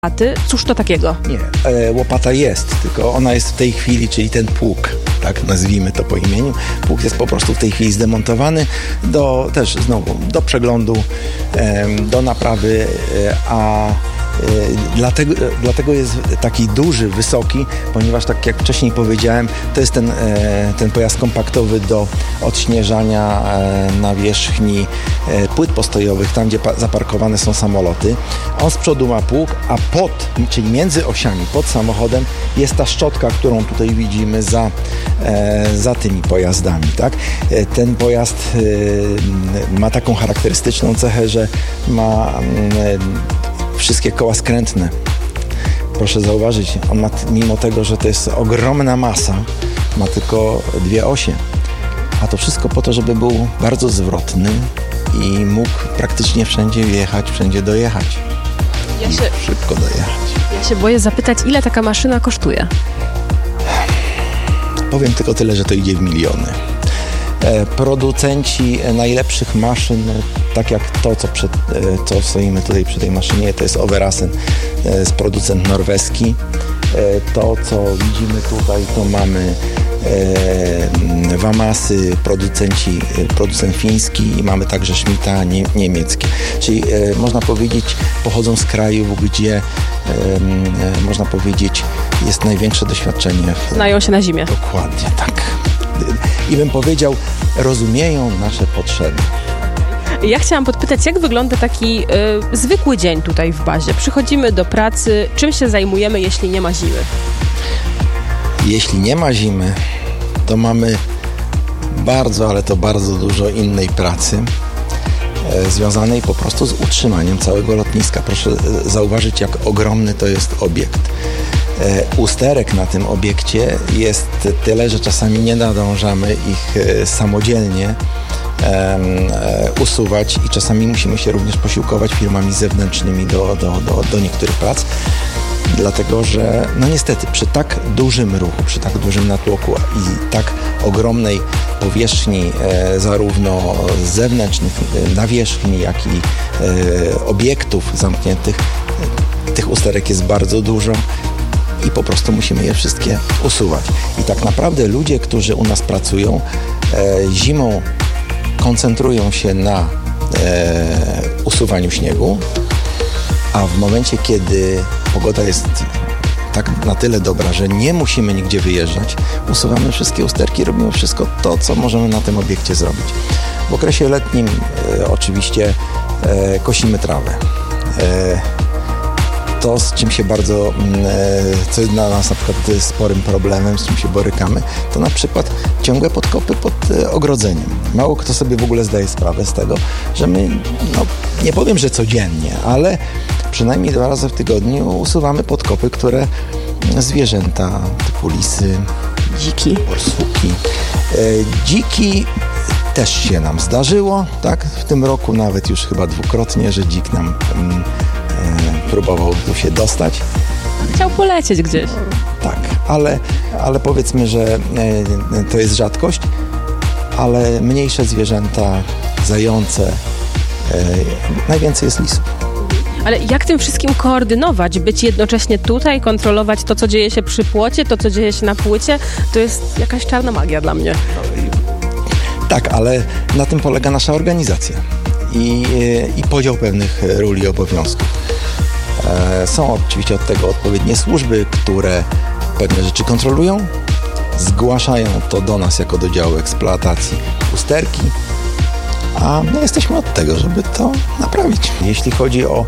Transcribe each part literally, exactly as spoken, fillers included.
łopaty. Cóż to takiego? Nie, e, łopata jest, tylko ona jest w tej chwili, czyli ten pług, tak nazwijmy to po imieniu. Pług jest po prostu w tej chwili zdemontowany do, też znowu, do przeglądu, e, do naprawy, e, a Dlatego, dlatego jest taki duży, wysoki, ponieważ tak jak wcześniej powiedziałem, to jest ten, ten pojazd kompaktowy do odśnieżania nawierzchni płyt postojowych, tam gdzie zaparkowane są samoloty. On z przodu ma pług, a pod, czyli między osiami, pod samochodem jest ta szczotka, którą tutaj widzimy za, za tymi pojazdami. Tak? Ten pojazd ma taką charakterystyczną cechę, że ma wszystkie koła skrętne. Proszę zauważyć, on ma, mimo tego, że to jest ogromna masa, ma tylko dwie osie. A to wszystko po to, żeby był bardzo zwrotny i mógł praktycznie wszędzie wjechać, wszędzie dojechać. Ja się, szybko dojechać. Ja się boję zapytać, ile taka maszyna kosztuje? Powiem tylko tyle, że to idzie w miliony. Producenci najlepszych maszyn, tak jak to, co, przed, co stoimy tutaj przy tej maszynie, to jest Overasen, jest producent norweski. To, co widzimy tutaj, to mamy Wamasy, producenci, producent fiński i mamy także Schmidta nie, niemiecki. Czyli można powiedzieć, pochodzą z krajów, gdzie można powiedzieć, jest największe doświadczenie. W... Znają się na zimie. Dokładnie, tak. I bym powiedział, rozumieją nasze potrzeby. Ja chciałam podpytać, jak wygląda taki y, zwykły dzień tutaj w bazie? Przychodzimy do pracy, czym się zajmujemy, jeśli nie ma zimy? Jeśli nie ma zimy, to mamy bardzo, ale to bardzo dużo innej pracy e, związanej po prostu z utrzymaniem całego lotniska. Proszę e, zauważyć, jak ogromny to jest obiekt. Usterek na tym obiekcie jest tyle, że czasami nie nadążamy ich samodzielnie usuwać i czasami musimy się również posiłkować firmami zewnętrznymi do, do, do, do niektórych prac. Dlatego, że no niestety przy tak dużym ruchu, przy tak dużym natłoku i tak ogromnej powierzchni e, zarówno zewnętrznych e, nawierzchni, jak i e, obiektów zamkniętych, e, tych usterek jest bardzo dużo. I po prostu musimy je wszystkie usuwać. I tak naprawdę ludzie, którzy u nas pracują, e, zimą koncentrują się na e, usuwaniu śniegu, a w momencie, kiedy pogoda jest tak na tyle dobra, że nie musimy nigdzie wyjeżdżać, usuwamy wszystkie usterki, robimy wszystko to, co możemy na tym obiekcie zrobić. W okresie letnim e, oczywiście e, kosimy trawę. E, To, z czym się bardzo, co jest dla nas na przykład sporym problemem, z czym się borykamy, to na przykład ciągłe podkopy pod ogrodzeniem. Mało kto sobie w ogóle zdaje sprawę z tego, że my, no nie powiem, że codziennie, ale przynajmniej dwa razy w tygodniu usuwamy podkopy, które zwierzęta typu lisy, dziki, borsuki, dziki też się nam zdarzyło, tak? W tym roku nawet już chyba dwukrotnie, że dzik nam próbował tu się dostać. Chciał polecieć gdzieś. Tak, ale, ale powiedzmy, że to jest rzadkość, ale mniejsze zwierzęta, zające, najwięcej jest lisów. Ale jak tym wszystkim koordynować? Być jednocześnie tutaj, kontrolować to, co dzieje się przy płocie, to, co dzieje się na płycie? To jest jakaś czarna magia dla mnie. Tak, ale na tym polega nasza organizacja i, i podział pewnych ról i obowiązków. Są oczywiście od tego odpowiednie służby, które pewne rzeczy kontrolują, zgłaszają to do nas jako do działu eksploatacji usterki, a my jesteśmy od tego, żeby to naprawić. Jeśli chodzi o,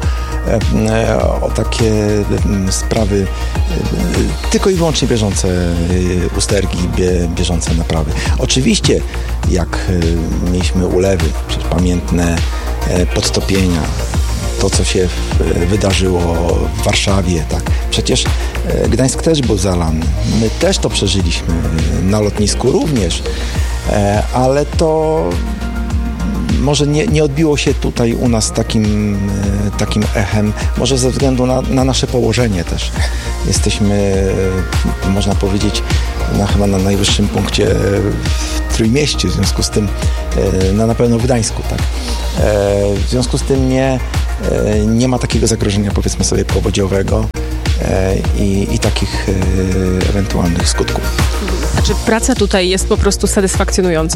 o takie sprawy tylko i wyłącznie bieżące usterki, bie, bieżące naprawy. Oczywiście jak mieliśmy ulewy, pamiętne podtopienia, to, co się wydarzyło w Warszawie, tak. Przecież Gdańsk też był zalany. My też to przeżyliśmy, na lotnisku również, ale to może nie, nie odbiło się tutaj u nas takim, takim echem, może ze względu na, na nasze położenie też. Jesteśmy, można powiedzieć, na, chyba na najwyższym punkcie w Trójmieście, w związku z tym, no na pewno w Gdańsku, tak. W związku z tym nie nie ma takiego zagrożenia, powiedzmy sobie, powodziowego i, i takich ewentualnych skutków. A czy praca tutaj jest po prostu satysfakcjonująca?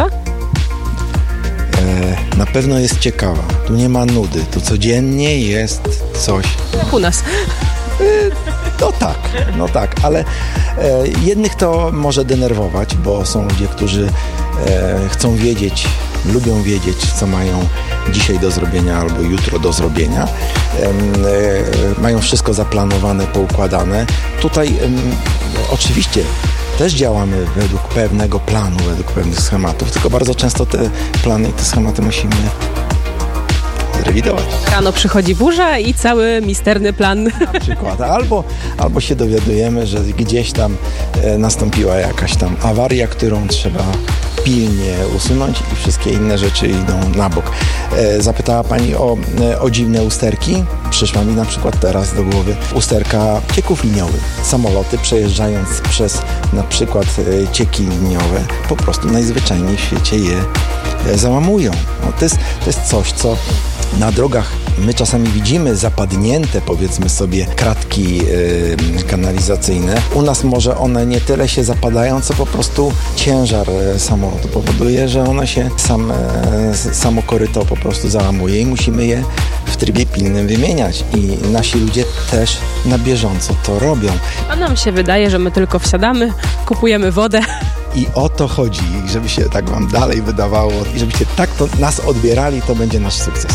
Na pewno jest ciekawa. Tu nie ma nudy. Tu codziennie jest coś. Jak u nas. No tak, no tak, ale e, jednych to może denerwować, bo są ludzie, którzy e, chcą wiedzieć, lubią wiedzieć, co mają dzisiaj do zrobienia albo jutro do zrobienia. E, e, mają wszystko zaplanowane, poukładane. Tutaj e, oczywiście też działamy według pewnego planu, według pewnych schematów, tylko bardzo często te plany i te schematy musimy rewidować. Rano przychodzi burza i cały misterny plan. Na przykład. Albo, albo się dowiadujemy, że gdzieś tam e, nastąpiła jakaś tam awaria, którą trzeba pilnie usunąć i wszystkie inne rzeczy idą na bok. E, zapytała Pani o, e, o dziwne usterki. Przyszła mi na przykład teraz do głowy usterka cieków liniowych. Samoloty przejeżdżając przez na przykład e, cieki liniowe po prostu najzwyczajniej w świecie je e, załamują. No, to, jest, to jest coś, co na drogach my czasami widzimy zapadnięte, powiedzmy sobie, kratki yy, kanalizacyjne. U nas może one nie tyle się zapadają, co po prostu ciężar yy, samolotu powoduje, że one się sam, yy, samo koryto po prostu załamuje i musimy je w trybie pilnym wymieniać. I nasi ludzie też na bieżąco to robią. A nam się wydaje, że my tylko wsiadamy, kupujemy wodę. I o to chodzi, żeby się tak wam dalej wydawało i żebyście tak to nas odbierali, to będzie nasz sukces.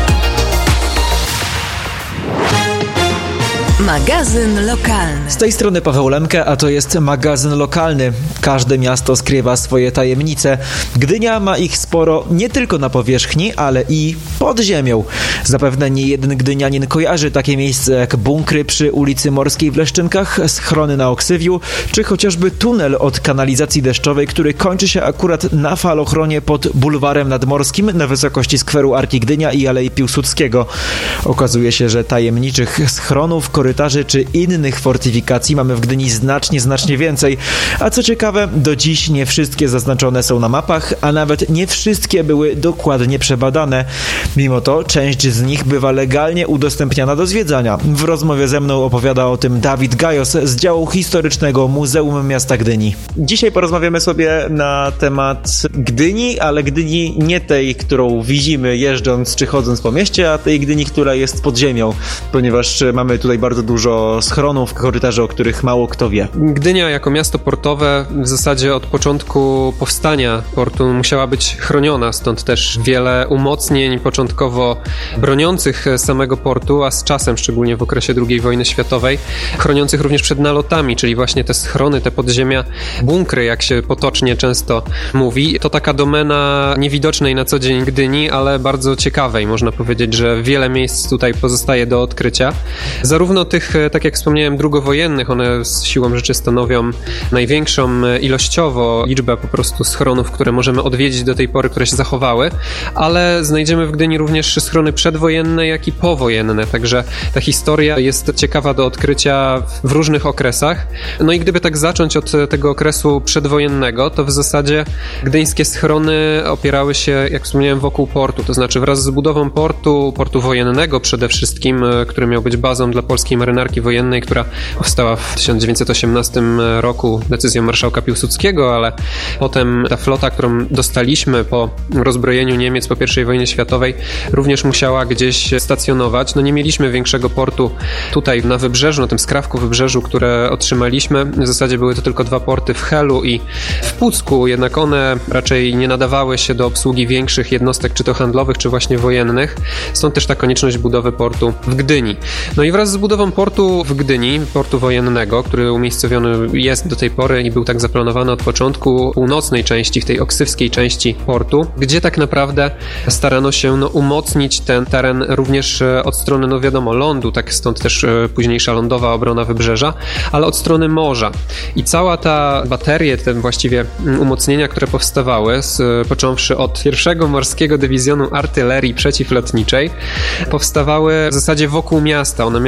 Magazyn lokalny. Z tej strony Paweł Lemke, a to jest magazyn lokalny. Każde miasto skrywa swoje tajemnice. Gdynia ma ich sporo nie tylko na powierzchni, ale i pod ziemią. Zapewne nie jeden gdynianin kojarzy takie miejsce jak bunkry przy ulicy Morskiej w Leszczynkach, schrony na Oksywiu, czy chociażby tunel od kanalizacji deszczowej, który kończy się akurat na falochronie pod bulwarem nadmorskim na wysokości skweru Arki Gdynia i Alei Piłsudskiego. Okazuje się, że tajemniczych schronów, korytarzy czy innych fortyfikacji mamy w Gdyni znacznie, znacznie więcej. A co ciekawe, do dziś nie wszystkie zaznaczone są na mapach, a nawet nie wszystkie były dokładnie przebadane. Mimo to część z nich bywa legalnie udostępniana do zwiedzania. W rozmowie ze mną opowiada o tym Dawid Gajos z działu historycznego Muzeum Miasta Gdyni. Dzisiaj porozmawiamy sobie na temat Gdyni, ale Gdyni nie tej, którą widzimy jeżdżąc czy chodząc po mieście, a tej Gdyni, która jest pod ziemią, ponieważ mamy tutaj bardzo dużo schronów, korytarzy, o których mało kto wie. Gdynia jako miasto portowe w zasadzie od początku powstania portu musiała być chroniona, stąd też wiele umocnień początkowo broniących samego portu, a z czasem, szczególnie w okresie drugiej wojny światowej, chroniących również przed nalotami, czyli właśnie te schrony, te podziemia, bunkry, jak się potocznie często mówi. To taka domena niewidocznej na co dzień Gdyni, ale bardzo ciekawej. Można powiedzieć, że wiele miejsc tutaj pozostaje do odkrycia. Zarówno tych, tak jak wspomniałem, drugowojennych, one z siłą rzeczy stanowią największą ilościowo liczbę po prostu schronów, które możemy odwiedzić do tej pory, które się zachowały, ale znajdziemy w Gdyni również schrony przedwojenne, jak i powojenne, także ta historia jest ciekawa do odkrycia w różnych okresach. No i gdyby tak zacząć od tego okresu przedwojennego, to w zasadzie gdyńskie schrony opierały się, jak wspomniałem, wokół portu, to znaczy wraz z budową portu, portu wojennego przede wszystkim, który miał być bazą dla polskiej marynarki wojennej, która powstała w tysiąc dziewięćset osiemnastym roku decyzją marszałka Piłsudskiego, ale potem ta flota, którą dostaliśmy po rozbrojeniu Niemiec po pierwszej wojnie światowej, również musiała gdzieś stacjonować. No nie mieliśmy większego portu tutaj na wybrzeżu, na tym skrawku wybrzeżu, które otrzymaliśmy. W zasadzie były to tylko dwa porty w Helu i w Pucku, jednak one raczej nie nadawały się do obsługi większych jednostek, czy to handlowych, czy właśnie wojennych. Stąd też ta konieczność budowy portu w Gdyni. No i wraz z budową portu w Gdyni, portu wojennego, który umiejscowiony jest do tej pory i był tak zaplanowany od początku, północnej części, w tej oksywskiej części portu, gdzie tak naprawdę starano się no, umocnić ten teren również od strony, no wiadomo, lądu, tak stąd też późniejsza lądowa obrona wybrzeża, ale od strony morza. I cała ta baterie, te właściwie umocnienia, które powstawały, z, począwszy od pierwszego Morskiego Dywizjonu Artylerii Przeciwlotniczej, powstawały w zasadzie wokół miasta. One miały najpierw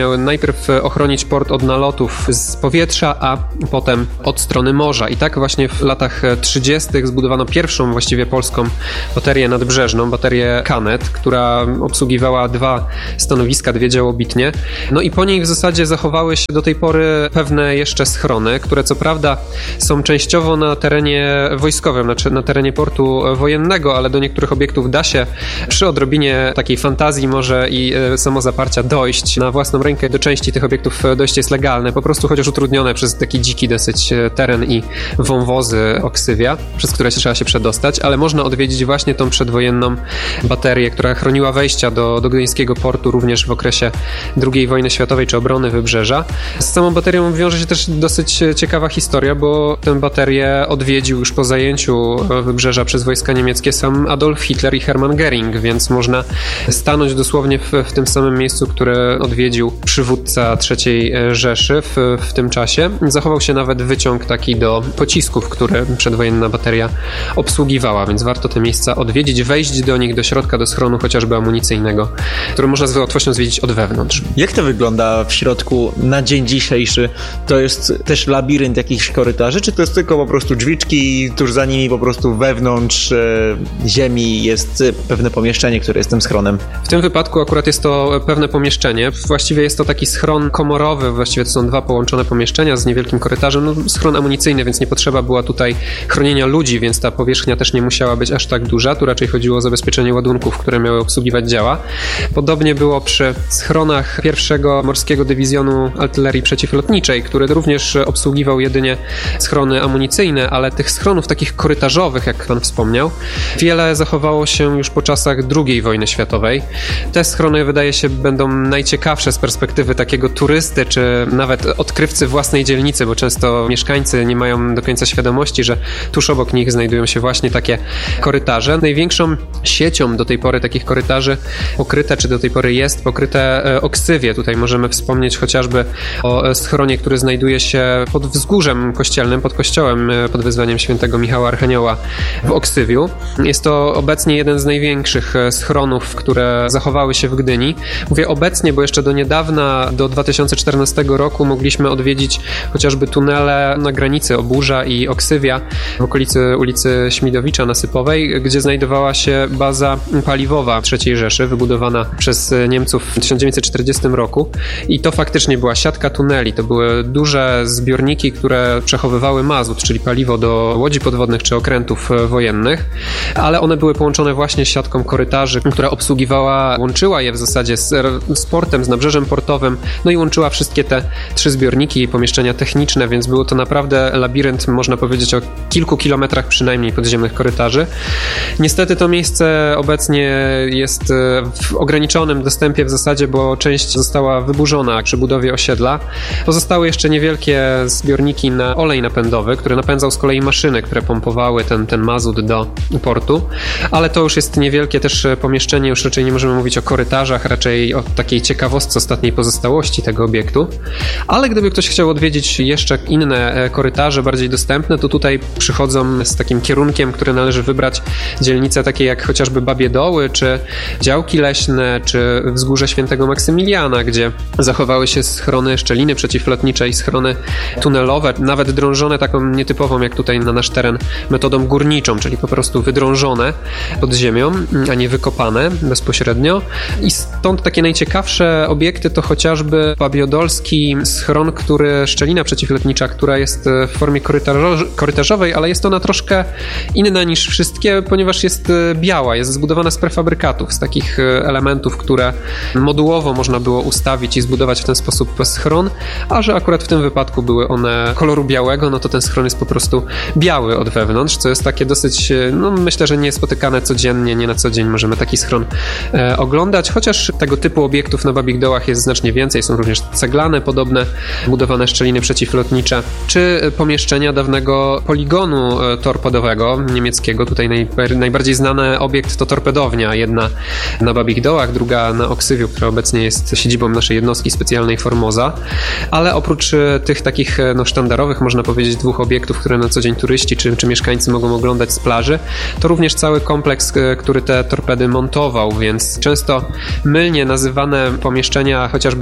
najpierw ochronić port od nalotów z powietrza, a potem od strony morza. I tak właśnie w latach trzydziestych zbudowano pierwszą właściwie polską baterię nadbrzeżną, baterię Canet, która obsługiwała dwa stanowiska, dwie działobitnie. No i po niej w zasadzie zachowały się do tej pory pewne jeszcze schrony, które co prawda są częściowo na terenie wojskowym, znaczy na terenie portu wojennego, ale do niektórych obiektów da się przy odrobinie takiej fantazji może i samozaparcia dojść na własną rękę. Do części tych obiektów dojście jest legalne, po prostu chociaż utrudnione przez taki dziki dosyć teren i wąwozy Oksywia, przez które trzeba się przedostać, ale można odwiedzić właśnie tą przedwojenną baterię, która chroniła wejścia do, do gdyńskiego portu również w okresie drugiej wojny światowej czy obrony Wybrzeża. Z samą baterią wiąże się też dosyć ciekawa historia, bo tę baterię odwiedził już po zajęciu Wybrzeża przez wojska niemieckie sam Adolf Hitler i Hermann Göring, więc można stanąć dosłownie w, w tym samym miejscu, które odwiedził przywódca trzeciej Rzeszy w, w tym czasie. Zachował się nawet wyciąg taki do pocisków, które przedwojenna bateria obsługiwała, więc warto te miejsca odwiedzić, wejść do nich, do środka, do schronu chociażby amunicyjnego, który można z łatwością zwiedzić od wewnątrz. Jak to wygląda w środku na dzień dzisiejszy? To jest też labirynt jakichś korytarzy, czy to jest tylko po prostu drzwiczki, tuż za nimi po prostu wewnątrz e, ziemi jest pewne pomieszczenie, które jest tym schronem? W tym wypadku akurat jest to pewne pomieszczenie. Właściwie jest to taki schron komorowy, właściwie to są dwa połączone pomieszczenia z niewielkim korytarzem. No, schron amunicyjny, więc nie potrzeba była tutaj chronienia ludzi, więc ta powierzchnia też nie musiała być aż tak duża. Tu raczej chodziło o zabezpieczenie ładunków, które miały obsługiwać działa. Podobnie było przy schronach pierwszego Morskiego Dywizjonu Artylerii Przeciwlotniczej, który również obsługiwał jedynie schrony amunicyjne, ale tych schronów takich korytarzowych, jak pan wspomniał, wiele zachowało się już po czasach drugiej wojny światowej. Te schrony, wydaje się, będą najciekawsze z perspektywy takiego turysty, czy nawet odkrywcy własnej dzielnicy, bo często mieszkańcy nie mają do końca świadomości, że tuż obok nich znajdują się właśnie takie korytarze. Największą siecią do tej pory takich korytarzy pokryte, czy do tej pory jest pokryte Oksywie. Tutaj możemy wspomnieć chociażby o schronie, który znajduje się pod wzgórzem kościelnym, pod kościołem pod wezwaniem świętego Michała Archanioła w Oksywiu. Jest to obecnie jeden z największych schronów, które zachowały się w Gdyni. Mówię obecnie, bo jeszcze do niedawna, do dwa tysiące czternastego roku mogliśmy odwiedzić chociażby tunele na granicy Oburza i Oksywia w okolicy ulicy Śmidowicza Nasypowej, gdzie znajdowała się baza paliwowa trzeciej Rzeszy, wybudowana przez Niemców w tysiąc dziewięćset czterdziestym roku. I to faktycznie była siatka tuneli. To były duże zbiorniki, które przechowywały mazut, czyli paliwo do łodzi podwodnych czy okrętów wojennych, ale one były połączone właśnie siatką korytarzy, która obsługiwała, łączyła je w zasadzie z, z portem, z nabrzeżem portowym, no i łączyła wszystkie te trzy zbiorniki i pomieszczenia techniczne, więc było to naprawdę labirynt, można powiedzieć, o kilku kilometrach przynajmniej podziemnych korytarzy. Niestety to miejsce obecnie jest w ograniczonym dostępie w zasadzie, bo część została wyburzona przy budowie osiedla. Pozostały jeszcze niewielkie zbiorniki na olej napędowy, który napędzał z kolei maszyny, które pompowały ten, ten mazut do portu, ale to już jest niewielkie też pomieszczenie, już raczej nie możemy mówić o korytarzach, raczej o takiej ciekawostce ostatniej pozostałości tego obiektu. Ale gdyby ktoś chciał odwiedzić jeszcze inne korytarze, bardziej dostępne, to tutaj przychodzą z takim kierunkiem, który należy wybrać dzielnice takie jak chociażby Babie Doły, czy działki leśne, czy wzgórze Świętego Maksymiliana, gdzie zachowały się schrony szczeliny przeciwlotniczej, schrony tunelowe, nawet drążone taką nietypową jak tutaj na nasz teren metodą górniczą, czyli po prostu wydrążone pod ziemią, a nie wykopane bezpośrednio. I stąd takie najciekawsze obiekty to chociażby babiodolski schron, który, szczelina przeciwlotnicza, która jest w formie korytarzo- korytarzowej, ale jest ona troszkę inna niż wszystkie, ponieważ jest biała, jest zbudowana z prefabrykatów, z takich elementów, które modułowo można było ustawić i zbudować w ten sposób schron, a że akurat w tym wypadku były one koloru białego, no to ten schron jest po prostu biały od wewnątrz, co jest takie dosyć, no myślę, że niespotykane codziennie, nie na co dzień możemy taki schron e, oglądać, chociaż tego typu obiektów na Babich Dołach jest znacznie więcej, są również ceglane, podobne, budowane szczeliny przeciwlotnicze, czy pomieszczenia dawnego poligonu torpedowego niemieckiego. Tutaj naj, najbardziej znany obiekt to torpedownia, jedna na Babich Dołach, druga na Oksywiu, która obecnie jest siedzibą naszej jednostki specjalnej Formosa, ale oprócz tych takich no, sztandarowych, można powiedzieć, dwóch obiektów, które na co dzień turyści czy, czy mieszkańcy mogą oglądać z plaży, to również cały kompleks, który te torpedy montował, więc często mylnie nazywane pomieszczenia chociażby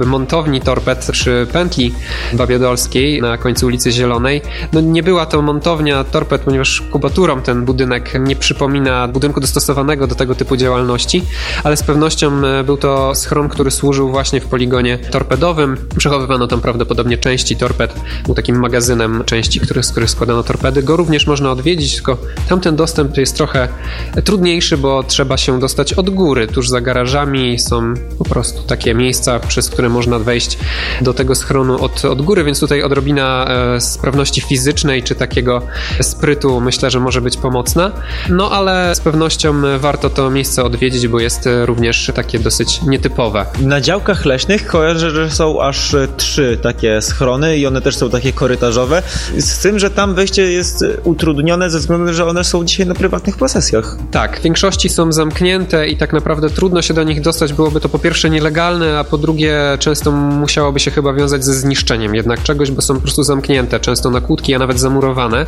montowni torped przy pętli Babiedolskiej na końcu ulicy Zielonej. No nie była to montownia torped, ponieważ kubaturą ten budynek nie przypomina budynku dostosowanego do tego typu działalności, ale z pewnością był to schron, który służył właśnie w poligonie torpedowym. Przechowywano tam prawdopodobnie części torped. Był takim magazynem części, który, z których składano torpedy. Go również można odwiedzić, tylko tamten dostęp jest trochę trudniejszy, bo trzeba się dostać od góry. Tuż za garażami są po prostu takie miejsca, przez które można wejść do tego schronu od, od góry, więc tutaj odrobina e, sprawności fizycznej czy takiego sprytu myślę, że może być pomocna. No ale z pewnością warto to miejsce odwiedzić, bo jest również takie dosyć nietypowe. Na działkach leśnych kojarzę, że są aż trzy takie schrony i one też są takie korytarzowe. Z tym, że tam wejście jest utrudnione ze względu na to, że one są dzisiaj na prywatnych posesjach. Tak, w większości są zamknięte i tak naprawdę trudno się do nich dostać. Byłoby to po pierwsze nielegalne, a po drugie często musiałoby się chyba wiązać ze zniszczeniem jednak czegoś, bo są po prostu zamknięte, często na kłódki, a nawet zamurowane.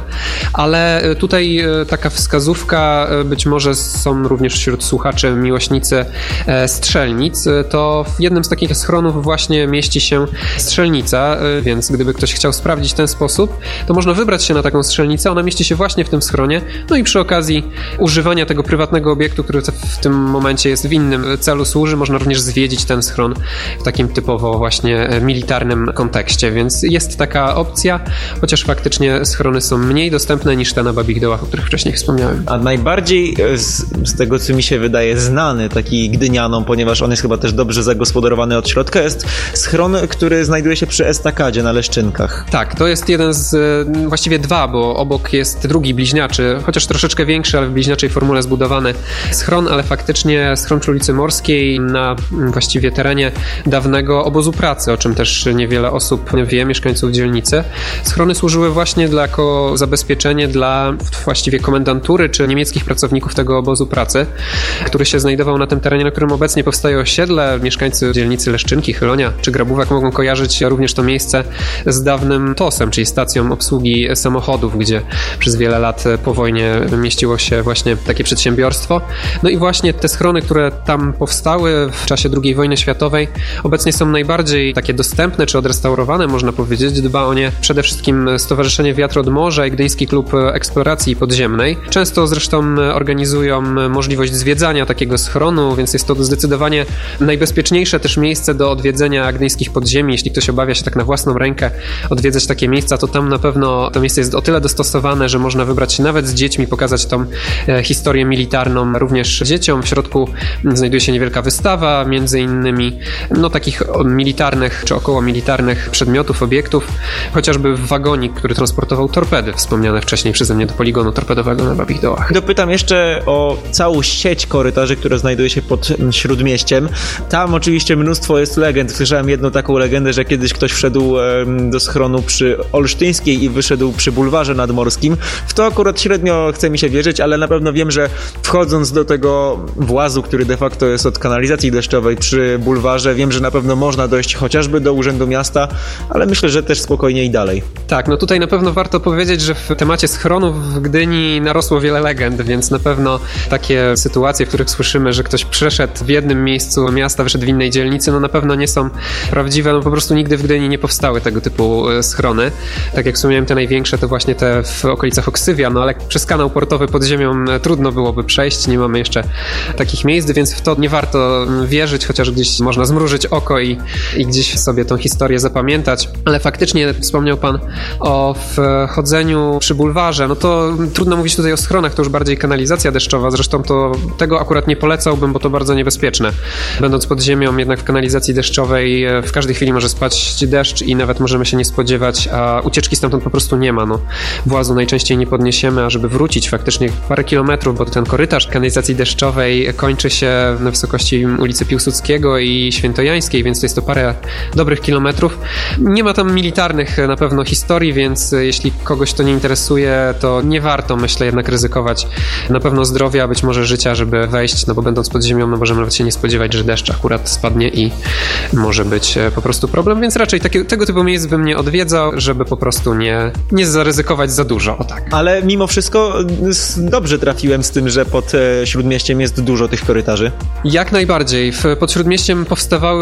Ale tutaj taka wskazówka, być może są również wśród słuchaczy miłośnicy strzelnic, to w jednym z takich schronów właśnie mieści się strzelnica, więc gdyby ktoś chciał sprawdzić w ten sposób, to można wybrać się na taką strzelnicę, ona mieści się właśnie w tym schronie, no i przy okazji używania tego prywatnego obiektu, który w tym momencie jest w innym celu służy, można również zwiedzić ten schron w takim typowo właśnie militarnym kontekście, więc jest taka opcja, chociaż faktycznie schrony są mniej dostępne niż te na Babich Dołach, o których wcześniej wspomniałem. A najbardziej z, z tego, co mi się wydaje, znany taki gdynianom, ponieważ on jest chyba też dobrze zagospodarowany od środka, jest schron, który znajduje się przy estakadzie na Leszczynkach. Tak, to jest jeden z, właściwie dwa, bo obok jest drugi bliźniaczy, chociaż troszeczkę większy, ale w bliźniaczej formule zbudowany schron, ale faktycznie schron przy ulicy Morskiej na właściwie terenie dawnego obozu pracy, o czym też niewiele osób wie, mieszkańców dzielnicy. Schrony służyły właśnie dla, jako zabezpieczenie dla właściwie komendantury czy niemieckich pracowników tego obozu pracy, który się znajdował na tym terenie, na którym obecnie powstaje osiedle. Mieszkańcy dzielnicy Leszczynki, Chylonia czy Grabówek mogą kojarzyć również to miejsce z dawnym tosem, czyli stacją obsługi samochodów, gdzie przez wiele lat po wojnie mieściło się właśnie takie przedsiębiorstwo. No i właśnie te schrony, które tam powstały w czasie drugiej wojny światowej, obecnie są najbardziej takie dostępne czy odrestaurowane, można powiedzieć. Dba o nie przede wszystkim Stowarzyszenie Wiatr od Morza i Gdyński Klub Eksploracji Podziemnej. Często zresztą organizują możliwość zwiedzania takiego schronu, więc jest to zdecydowanie najbezpieczniejsze też miejsce do odwiedzenia gdyńskich podziemi. Jeśli ktoś obawia się tak na własną rękę odwiedzać takie miejsca, to tam na pewno to miejsce jest o tyle dostosowane, że można wybrać się nawet z dziećmi, pokazać tą e, historię militarną również dzieciom. W środku znajduje się niewielka wystawa, między innymi no takich militarnych czy około militarnych przedmiotów, obiektów, chociażby wagonik, który transportował torpedy, wspomniane wcześniej przeze mnie do poligonu torpedowego na Babich Dołach. Dopytam jeszcze o całą sieć korytarzy, która znajduje się pod Śródmieściem. Tam oczywiście mnóstwo jest legend. Słyszałem jedną taką legendę, że kiedyś ktoś wszedł do schronu przy Olsztyńskiej i wyszedł przy bulwarze nadmorskim. W to akurat średnio chce mi się wierzyć, ale na pewno wiem, że wchodząc do tego włazu, który de facto jest od kanalizacji deszczowej przy bulwarze, wiem, że na pewno można dojść chociażby do Urzędu Miasta, ale myślę, że też spokojnie i dalej. Tak, no tutaj na pewno warto powiedzieć, że w temacie schronów w Gdyni narosło wiele legend, więc na pewno takie sytuacje, w których słyszymy, że ktoś przeszedł w jednym miejscu miasta, wyszedł w innej dzielnicy, no na pewno nie są prawdziwe, no po prostu nigdy w Gdyni nie powstały tego typu schrony. Tak jak wspomniałem, te największe to właśnie te w okolicach Oksywia, no ale przez kanał portowy pod ziemią trudno byłoby przejść, nie mamy jeszcze takich miejsc, więc w to nie warto wierzyć, chociaż gdzieś można zmrużyć oko i, i gdzieś sobie tą historię zapamiętać, ale faktycznie wspomniał pan o chodzeniu przy bulwarze, no to trudno mówić tutaj o schronach, to już bardziej kanalizacja deszczowa, zresztą to tego akurat nie polecałbym, bo to bardzo niebezpieczne. Będąc pod ziemią jednak w kanalizacji deszczowej w każdej chwili może spaść deszcz i nawet możemy się nie spodziewać, a ucieczki stamtąd po prostu nie ma. No, włazu najczęściej nie podniesiemy, a żeby wrócić faktycznie parę kilometrów, bo ten korytarz kanalizacji deszczowej kończy się na wysokości ulicy Piłsudskiego i Świętojańskiej, więc to jest to parę dobrych kilometrów. Nie ma tam militarnych na pewno historii, więc jeśli kogoś to nie interesuje, to nie warto, myślę, jednak ryzykować na pewno zdrowia, być może życia, żeby wejść, no bo będąc pod ziemią, no możemy nawet się nie spodziewać, że deszcz akurat spadnie i może być po prostu problem, więc raczej takie, tego typu miejsc bym nie odwiedzał, żeby po prostu nie, nie zaryzykować za dużo, o tak. Ale mimo wszystko dobrze trafiłem z tym, że pod Śródmieściem jest dużo tych korytarzy. Jak najbardziej. Pod Śródmieściem powstawały również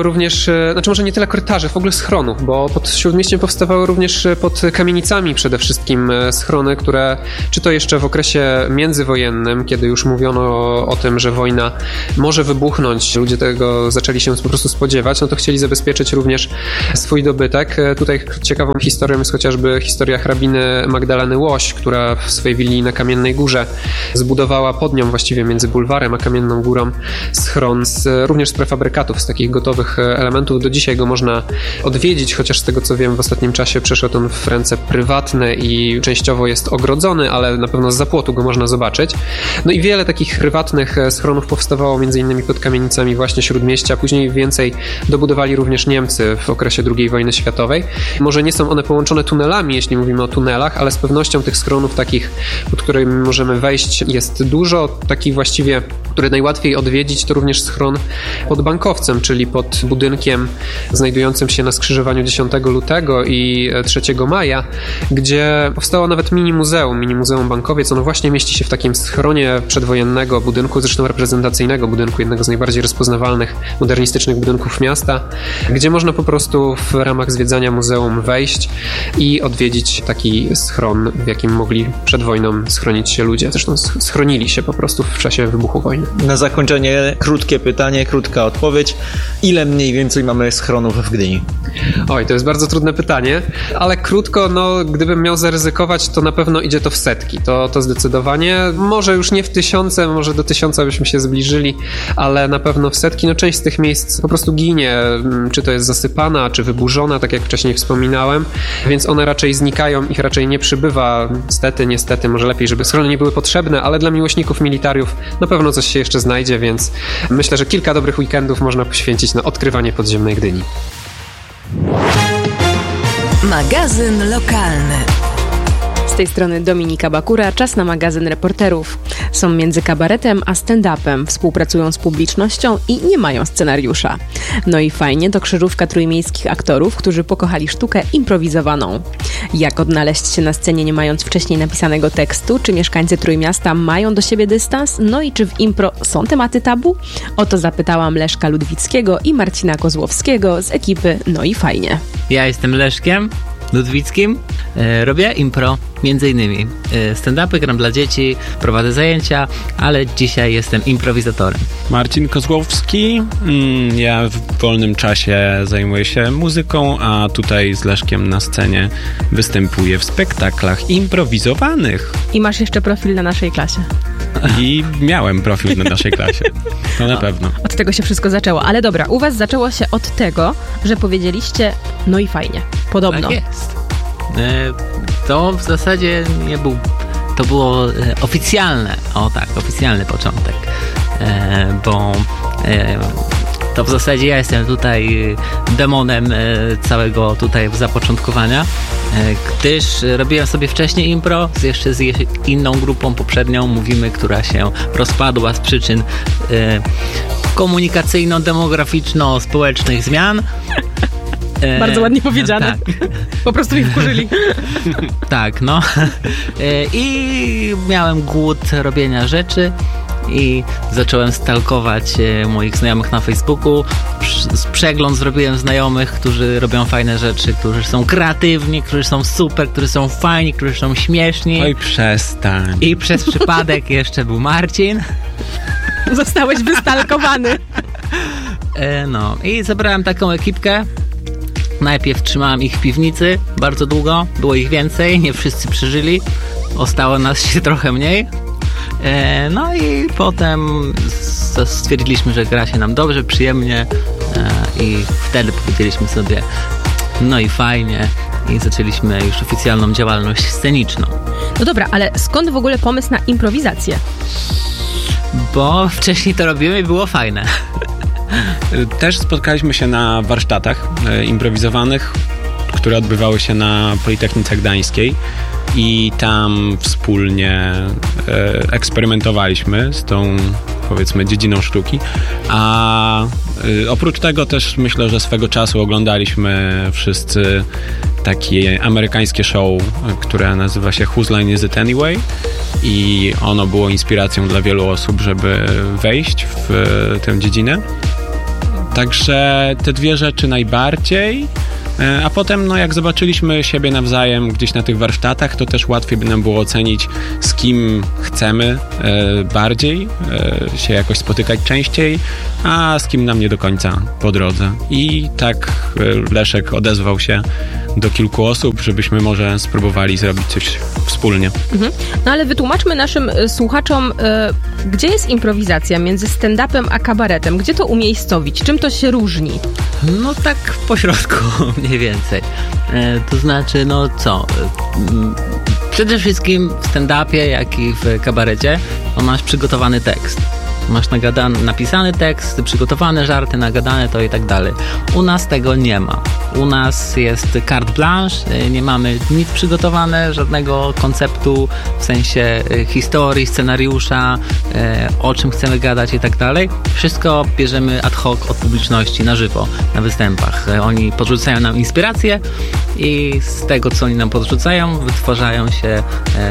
również, znaczy może nie tyle korytarzy, w ogóle schronów, bo pod Śródmieściem powstawały również pod kamienicami przede wszystkim schrony, które czy to jeszcze w okresie międzywojennym, kiedy już mówiono o tym, że wojna może wybuchnąć, ludzie tego zaczęli się po prostu spodziewać, no to chcieli zabezpieczyć również swój dobytek. Tutaj ciekawą historią jest chociażby historia hrabiny Magdaleny Łoś, która w swojej willi na Kamiennej Górze zbudowała pod nią właściwie między bulwarem a Kamienną Górą schron z, również z prefabrykatów, z takich gotowych elementów. Do dzisiaj go można odwiedzić, chociaż z tego co wiem w ostatnim czasie przeszedł on w ręce prywatne i częściowo jest ogrodzony, ale na pewno z zapłotu go można zobaczyć. No i wiele takich prywatnych schronów powstawało między innymi pod kamienicami właśnie Śródmieścia. Później więcej dobudowali również Niemcy w okresie drugiej wojny światowej. Może nie są one połączone tunelami, jeśli mówimy o tunelach, ale z pewnością tych schronów takich, pod którymi możemy wejść, jest dużo. Taki właściwie, który najłatwiej odwiedzić, to również schron pod Bankowcem, czyli pod budynkiem znajdującym się na skrzyżowaniu dziesiątego lutego i trzeciego maja, gdzie powstało nawet mini muzeum, mini muzeum Bankowiec. Ono właśnie mieści się w takim schronie przedwojennego budynku, zresztą reprezentacyjnego budynku, jednego z najbardziej rozpoznawalnych modernistycznych budynków miasta, gdzie można po prostu w ramach zwiedzania muzeum wejść i odwiedzić taki schron, w jakim mogli przed wojną schronić się ludzie. Zresztą schronili się po prostu w czasie wybuchu wojny. Na zakończenie krótkie pytanie, krótka odpowiedź. Ile mniej więcej mamy schronów w Gdyni? Oj, to jest bardzo trudne pytanie, ale krótko, no gdybym miał zaryzykować, to na pewno idzie to w setki. To, to zdecydowanie. Może już nie w tysiące, może do tysiąca byśmy się zbliżyli, ale na pewno w setki. No część z tych miejsc po prostu ginie, czy to jest zasypana, czy wyburzona, tak jak wcześniej wspominałem, więc one raczej znikają, ich raczej nie przybywa. Niestety, niestety, może lepiej, żeby schrony nie były potrzebne, ale dla miłośników militariów na pewno coś się jeszcze znajdzie, więc myślę, że kilka dobrych weekendów można poświęcić na odkrywanie podziemnej Gdyni. Magazyn lokalny. Z tej strony Dominika Bakura, czas na magazyn reporterów. Są między kabaretem a stand-upem, współpracują z publicznością i nie mają scenariusza. No i fajnie, to krzyżówka trójmiejskich aktorów, którzy pokochali sztukę improwizowaną. Jak odnaleźć się na scenie nie mając wcześniej napisanego tekstu? Czy mieszkańcy Trójmiasta mają do siebie dystans? No i czy w impro są tematy tabu? O to zapytałam Leszka Ludwickiego i Marcina Kozłowskiego z ekipy No i fajnie. Ja jestem Leszkiem Ludwickim, e, robię impro, między innymi e, stand-upy, gram dla dzieci, prowadzę zajęcia, ale dzisiaj jestem improwizatorem. Marcin Kozłowski, mm, ja w wolnym czasie zajmuję się muzyką, a tutaj z Leszkiem na scenie występuję w spektaklach improwizowanych. I masz jeszcze profil na naszej klasie. I miałem profil na naszej klasie, to na pewno. Od tego się wszystko zaczęło, ale dobra, u was zaczęło się od tego, że powiedzieliście no i fajnie, podobno. Tak jest. E, to w zasadzie nie był, to było e, oficjalne, o tak, oficjalny początek, e, bo e, to w zasadzie ja jestem tutaj demonem e, całego tutaj zapoczątkowania, e, gdyż robiłem sobie wcześniej impro z jeszcze z inną grupą poprzednią, mówimy, która się rozpadła z przyczyn e, komunikacyjno-demograficzno-społecznych zmian. E, Bardzo ładnie powiedziane. Tak. Po prostu mi wkurzyli. Tak, no. E, I miałem głód robienia rzeczy i zacząłem stalkować e, moich znajomych na Facebooku. Przegląd zrobiłem znajomych, którzy robią fajne rzeczy, którzy są kreatywni, którzy są super, którzy są fajni, którzy są śmieszni. Oj, przestań. I przez przypadek jeszcze był Marcin. Zostałeś wystalkowany. E, no i zebrałem taką ekipkę. Najpierw trzymałem ich w piwnicy bardzo długo, było ich więcej, nie wszyscy przeżyli, ostało nas się trochę mniej. E, no i potem stwierdziliśmy, że gra się nam dobrze, przyjemnie e, i wtedy powiedzieliśmy sobie no i fajnie i zaczęliśmy już oficjalną działalność sceniczną. No dobra, ale skąd w ogóle pomysł na improwizację? Bo wcześniej to robiłem i było fajne. Też spotkaliśmy się na warsztatach e, improwizowanych, które odbywały się na Politechnice Gdańskiej i tam wspólnie e, eksperymentowaliśmy z tą, powiedzmy, dziedziną sztuki, a e, oprócz tego też myślę, że swego czasu oglądaliśmy wszyscy takie amerykańskie show, które nazywa się Whose Line Is It Anyway i ono było inspiracją dla wielu osób, żeby wejść w tę dziedzinę. Także te dwie rzeczy najbardziej. A potem, no jak zobaczyliśmy siebie nawzajem gdzieś na tych warsztatach, to też łatwiej by nam było ocenić, z kim chcemy e, bardziej e, się jakoś spotykać częściej, a z kim nam nie do końca po drodze. I tak e, Leszek odezwał się do kilku osób, żebyśmy może spróbowali zrobić coś wspólnie. Mhm. No ale wytłumaczmy naszym y, słuchaczom, y, gdzie jest improwizacja między stand-upem a kabaretem? Gdzie to umiejscowić? Czym to się różni? No tak po środku mniej więcej. E, to znaczy, no co? E, przede wszystkim w stand-upie, jak i w kabarecie, no masz przygotowany tekst. Masz nagadany, napisany tekst, przygotowane żarty, nagadane to i tak dalej. U nas tego nie ma. U nas jest carte blanche, nie mamy nic przygotowane, żadnego konceptu w sensie historii, scenariusza, o czym chcemy gadać i tak dalej. Wszystko bierzemy ad hoc od publiczności, na żywo, na występach. Oni podrzucają nam inspiracje i z tego, co oni nam podrzucają, wytwarzają się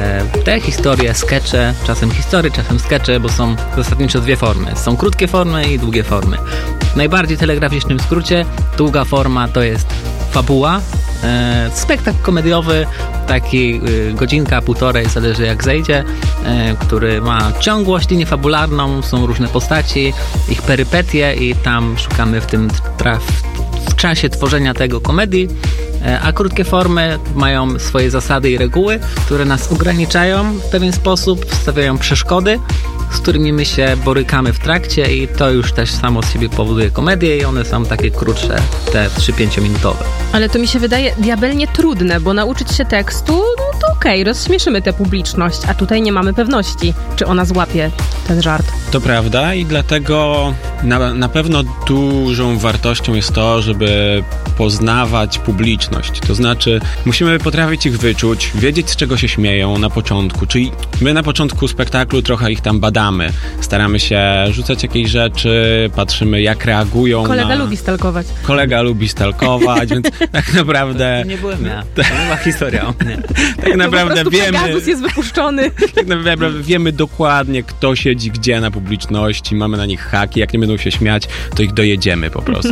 te historie, skecze, czasem historie, czasem skecze, bo są zasadniczo dwie formy. Są krótkie formy i długie formy. W najbardziej telegraficznym skrócie długa forma to jest fabuła, e, spektakl komediowy, taki e, godzinka, półtorej, zależy jak zejdzie, e, który ma ciągłość, linię fabularną, są różne postaci, ich perypetie i tam szukamy w tym traf, w czasie tworzenia tego komedii. A krótkie formy mają swoje zasady i reguły, które nas ograniczają w pewien sposób, stawiają przeszkody, z którymi my się borykamy w trakcie i to już też samo z siebie powoduje komedię i one są takie krótsze, te trzy-pięciominutowe. Ale to mi się wydaje diabelnie trudne, bo nauczyć się tekstu, no to okej, okay, rozśmieszymy tę publiczność, a tutaj nie mamy pewności, czy ona złapie ten żart. To prawda i dlatego na, na pewno dużą wartością jest to, żeby poznawać publiczność. To znaczy musimy potrafić ich wyczuć, wiedzieć, z czego się śmieją na początku. Czyli my na początku spektaklu trochę ich tam badamy. Staramy się rzucać jakieś rzeczy, patrzymy, jak reagują. Kolega na... lubi stalkować. Kolega lubi stalkować, więc tak naprawdę... Nie byłem ja. To nie była historia o mnie. Tak naprawdę po wiemy... Pegasus jest wypuszczony. Tak naprawdę wiemy dokładnie, kto siedzi gdzie na publiczności, mamy na nich haki, jak nie będą się śmiać, to ich dojedziemy po prostu.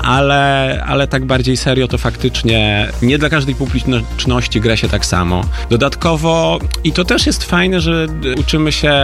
Ale, ale tak bardziej serio, to faktycznie nie dla każdej publiczności gra się tak samo. Dodatkowo, i to też jest fajne, że uczymy się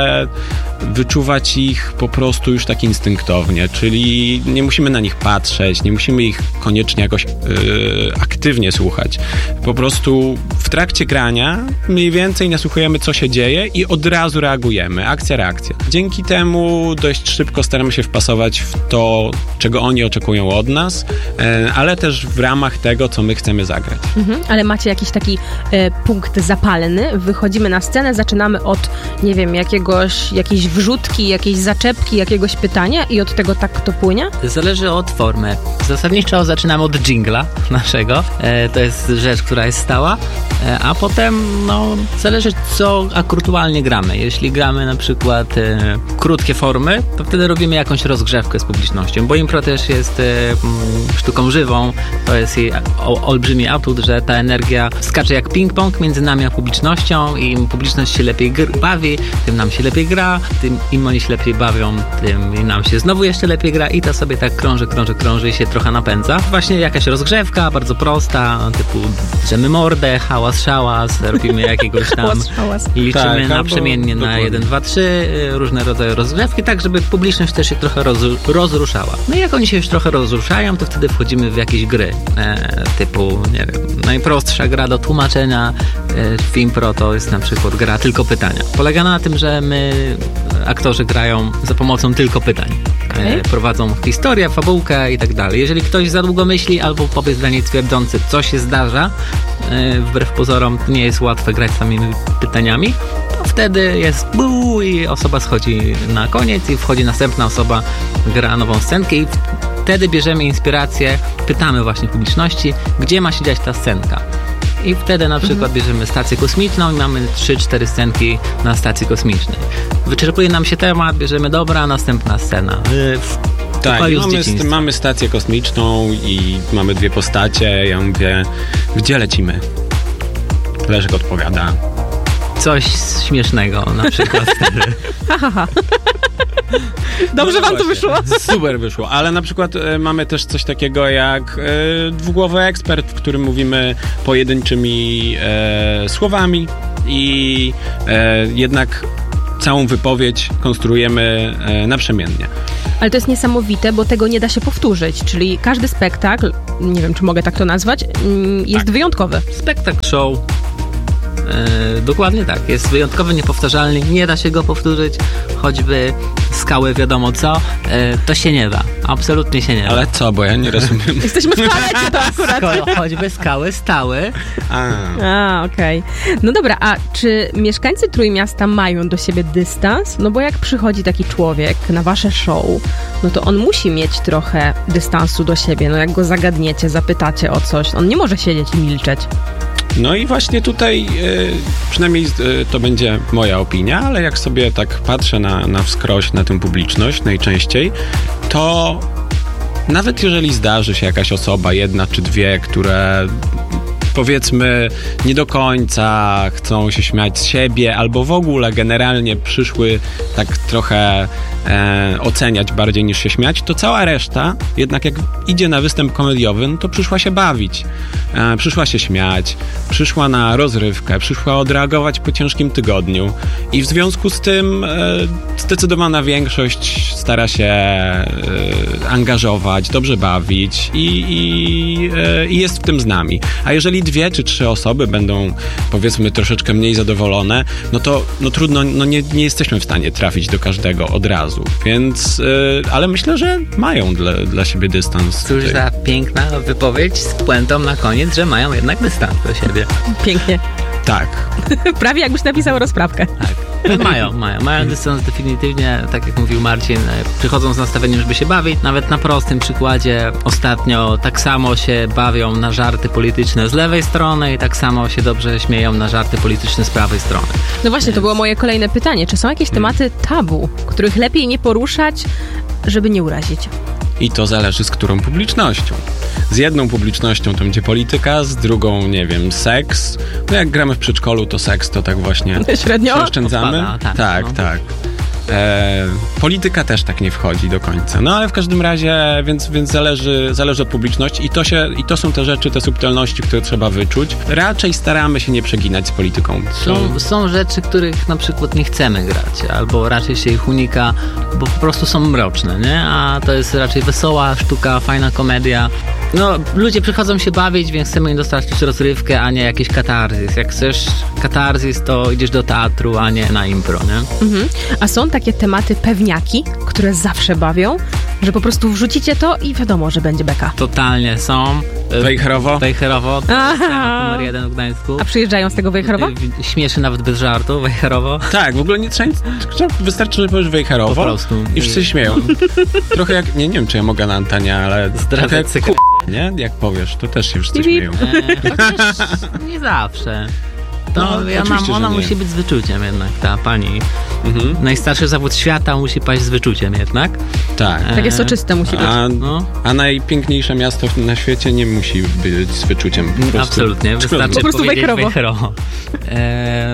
wyczuwać ich po prostu już tak instynktownie, czyli nie musimy na nich patrzeć, nie musimy ich koniecznie jakoś yy, aktywnie słuchać. Po prostu w trakcie grania mniej więcej nasłuchujemy, co się dzieje i od razu reagujemy. Akcja, reakcja. Dzięki temu dość szybko staramy się wpasować w to, czego oni oczekują od nas, yy, ale też w ramach tego, co my chcemy zagrać. Mhm, ale macie jakiś taki e, punkt zapalny, wychodzimy na scenę, zaczynamy od, nie wiem, jakiegoś, jakiejś wrzutki, jakiejś zaczepki, jakiegoś pytania i od tego tak to płynie? Zależy od formy. Zasadniczo zaczynamy od dżingla naszego. E, to jest rzecz, która jest stała, e, a potem no, zależy, co aktualnie gramy. Jeśli gramy na przykład e, krótkie formy, to wtedy robimy jakąś rozgrzewkę z publicznością, bo impro też jest e, m, sztuką żywą. To jest jej o, olbrzymi atut, że ta energia skacze jak ping-pong między nami a publicznością i im publiczność się lepiej gr- bawi, tym nam się lepiej gra, tym im oni się lepiej bawią, tym nam się znowu jeszcze lepiej gra i to sobie tak krąży, krąży, krąży i się trochę napędza. Właśnie jakaś rozgrzewka, bardzo prosta, typu drzemy mordę, hałas, szałas, robimy jakiegoś tam hałas, hałas. i liczymy tak, naprzemiennie na dokładnie. jeden, dwa, trzy, różne rodzaje rozgrzewki, tak żeby publiczność też się trochę roz, rozruszała. No i jak oni się już trochę rozruszają, to wtedy wchodzimy w jakieś gry, e, typu, nie wiem, najprostsza gra do tłumaczenia e, w impro to jest na przykład gra tylko pytania. Polega na tym, że my, aktorzy grają za pomocą tylko pytań. Okay. E, prowadzą historię, fabułkę i tak dalej. Jeżeli ktoś za długo myśli albo powie zdanie twierdzące, co się zdarza, e, wbrew pozorom nie jest łatwe grać samymi pytaniami, to wtedy jest buu i osoba schodzi na koniec i wchodzi następna osoba, gra nową scenkę i wtedy bierzemy inspirację, pytamy właśnie publiczności, gdzie ma się dziać ta scenka. I wtedy na przykład bierzemy stację kosmiczną i mamy trzy cztery scenki na stacji kosmicznej. Wyczerpuje nam się temat, bierzemy dobra, następna scena. Tak, mamy, st- mamy stację kosmiczną i mamy dwie postacie. Ja mówię, gdzie lecimy? Leszek odpowiada, coś śmiesznego na przykład wtedy. Dobrze No wam to właśnie. wyszło? Super wyszło, ale na przykład e, mamy też coś takiego jak e, dwugłowy ekspert, w którym mówimy pojedynczymi e, słowami i e, jednak całą wypowiedź konstruujemy e, naprzemiennie. Ale to jest niesamowite, bo tego nie da się powtórzyć, czyli każdy spektakl, nie wiem, czy mogę tak to nazwać, mm, jest Tak. wyjątkowy. Spektakl show. E, dokładnie tak. Jest wyjątkowy, niepowtarzalny. Nie da się go powtórzyć. Choćby skały wiadomo co. E, to się nie da. Absolutnie się nie da. Ale co, bo ja nie rozumiem. Jesteśmy w toalecie to akurat. Sko- choćby skały stały. A. A, okej. No dobra, a czy mieszkańcy Trójmiasta mają do siebie dystans? No bo jak przychodzi taki człowiek na wasze show, no to on musi mieć trochę dystansu do siebie. No jak go zagadniecie, zapytacie o coś, on nie może siedzieć i milczeć. No i właśnie tutaj, y, przynajmniej y, to będzie moja opinia, ale jak sobie tak patrzę na, na wskroś, na tę publiczność najczęściej, to nawet jeżeli zdarzy się jakaś osoba, jedna czy dwie, które powiedzmy nie do końca chcą się śmiać z siebie, albo w ogóle generalnie przyszły tak trochę e, oceniać bardziej niż się śmiać, to cała reszta jednak jak idzie na występ komediowy, no to przyszła się bawić, e, przyszła się śmiać, przyszła na rozrywkę, przyszła odreagować po ciężkim tygodniu i w związku z tym e, zdecydowana większość stara się e, angażować, dobrze bawić i, i, e, i jest w tym z nami. A jeżeli dwie czy trzy osoby będą, powiedzmy, troszeczkę mniej zadowolone, no to no trudno, no nie, nie jesteśmy w stanie trafić do każdego od razu, więc, yy, ale myślę, że mają dla, dla siebie dystans. Cóż tutaj. za piękna wypowiedź z puentą na koniec, że mają jednak dystans do siebie. Pięknie. Tak. Prawie jakbyś napisał rozprawkę. Tak. Mają, mają. Mają dystans definitywnie, tak jak mówił Marcin, e, przychodzą z nastawieniem, żeby się bawić. Nawet na prostym przykładzie ostatnio tak samo się bawią na żarty polityczne z lewej strony i tak samo się dobrze śmieją na żarty polityczne z prawej strony. No właśnie, to było moje kolejne pytanie. Czy są jakieś tematy tabu, których lepiej nie poruszać, żeby nie urazić? I to zależy z którą publicznością. Z jedną publicznością to będzie polityka, z drugą, nie wiem, seks. No jak gramy w przedszkolu, to seks to tak właśnie Średnio? przeoszczędzamy. Odpada, tak, tak, no. tak. E, polityka też tak nie wchodzi do końca. No ale w każdym razie, więc, więc zależy, zależy od publiczności i to, się, i to są te rzeczy, te subtelności, które trzeba wyczuć. Raczej staramy się nie przeginać z polityką. Są, są rzeczy, których na przykład nie chcemy grać, albo raczej się ich unika, bo po prostu są mroczne, nie? A to jest raczej wesoła sztuka, fajna komedia. No, ludzie przychodzą się bawić, więc chcemy im dostarczyć rozrywkę, a nie jakiś katarzys. Jak chcesz katarzys, to idziesz do teatru, a nie na impro, nie? Mhm. A są takie tematy pewniaki, które zawsze bawią, że po prostu wrzucicie to i wiadomo, że będzie beka. Totalnie są. Wejherowo? Wejherowo. Aha. Numer jeden w Gdańsku. A przyjeżdżają z tego Wejherowa? Śmieszy nawet bez żartu, Wejherowo. Tak, w ogóle nie trzeba, trzeba wystarczy, że powiesz wejherowo Po prostu. i wszyscy się śmieją. Trochę jak, nie, nie wiem, czy ja mogę na antenie, ale trochę jak cyka. ku... nie? Jak powiesz, to też się wszyscy Bip, śmieją. E, chociaż nie zawsze. To No, ja mam, oczywiście, ona że nie. musi być z wyczuciem jednak, ta pani. Mhm. Najstarszy zawód świata musi paść z wyczuciem jednak. Tak. E, Takie soczyste musi być. A, No. a najpiękniejsze miasto na świecie nie musi być z wyczuciem. Po prostu. Absolutnie, wystarczy Po prostu powiedzieć wejherowo. wejherowo. E,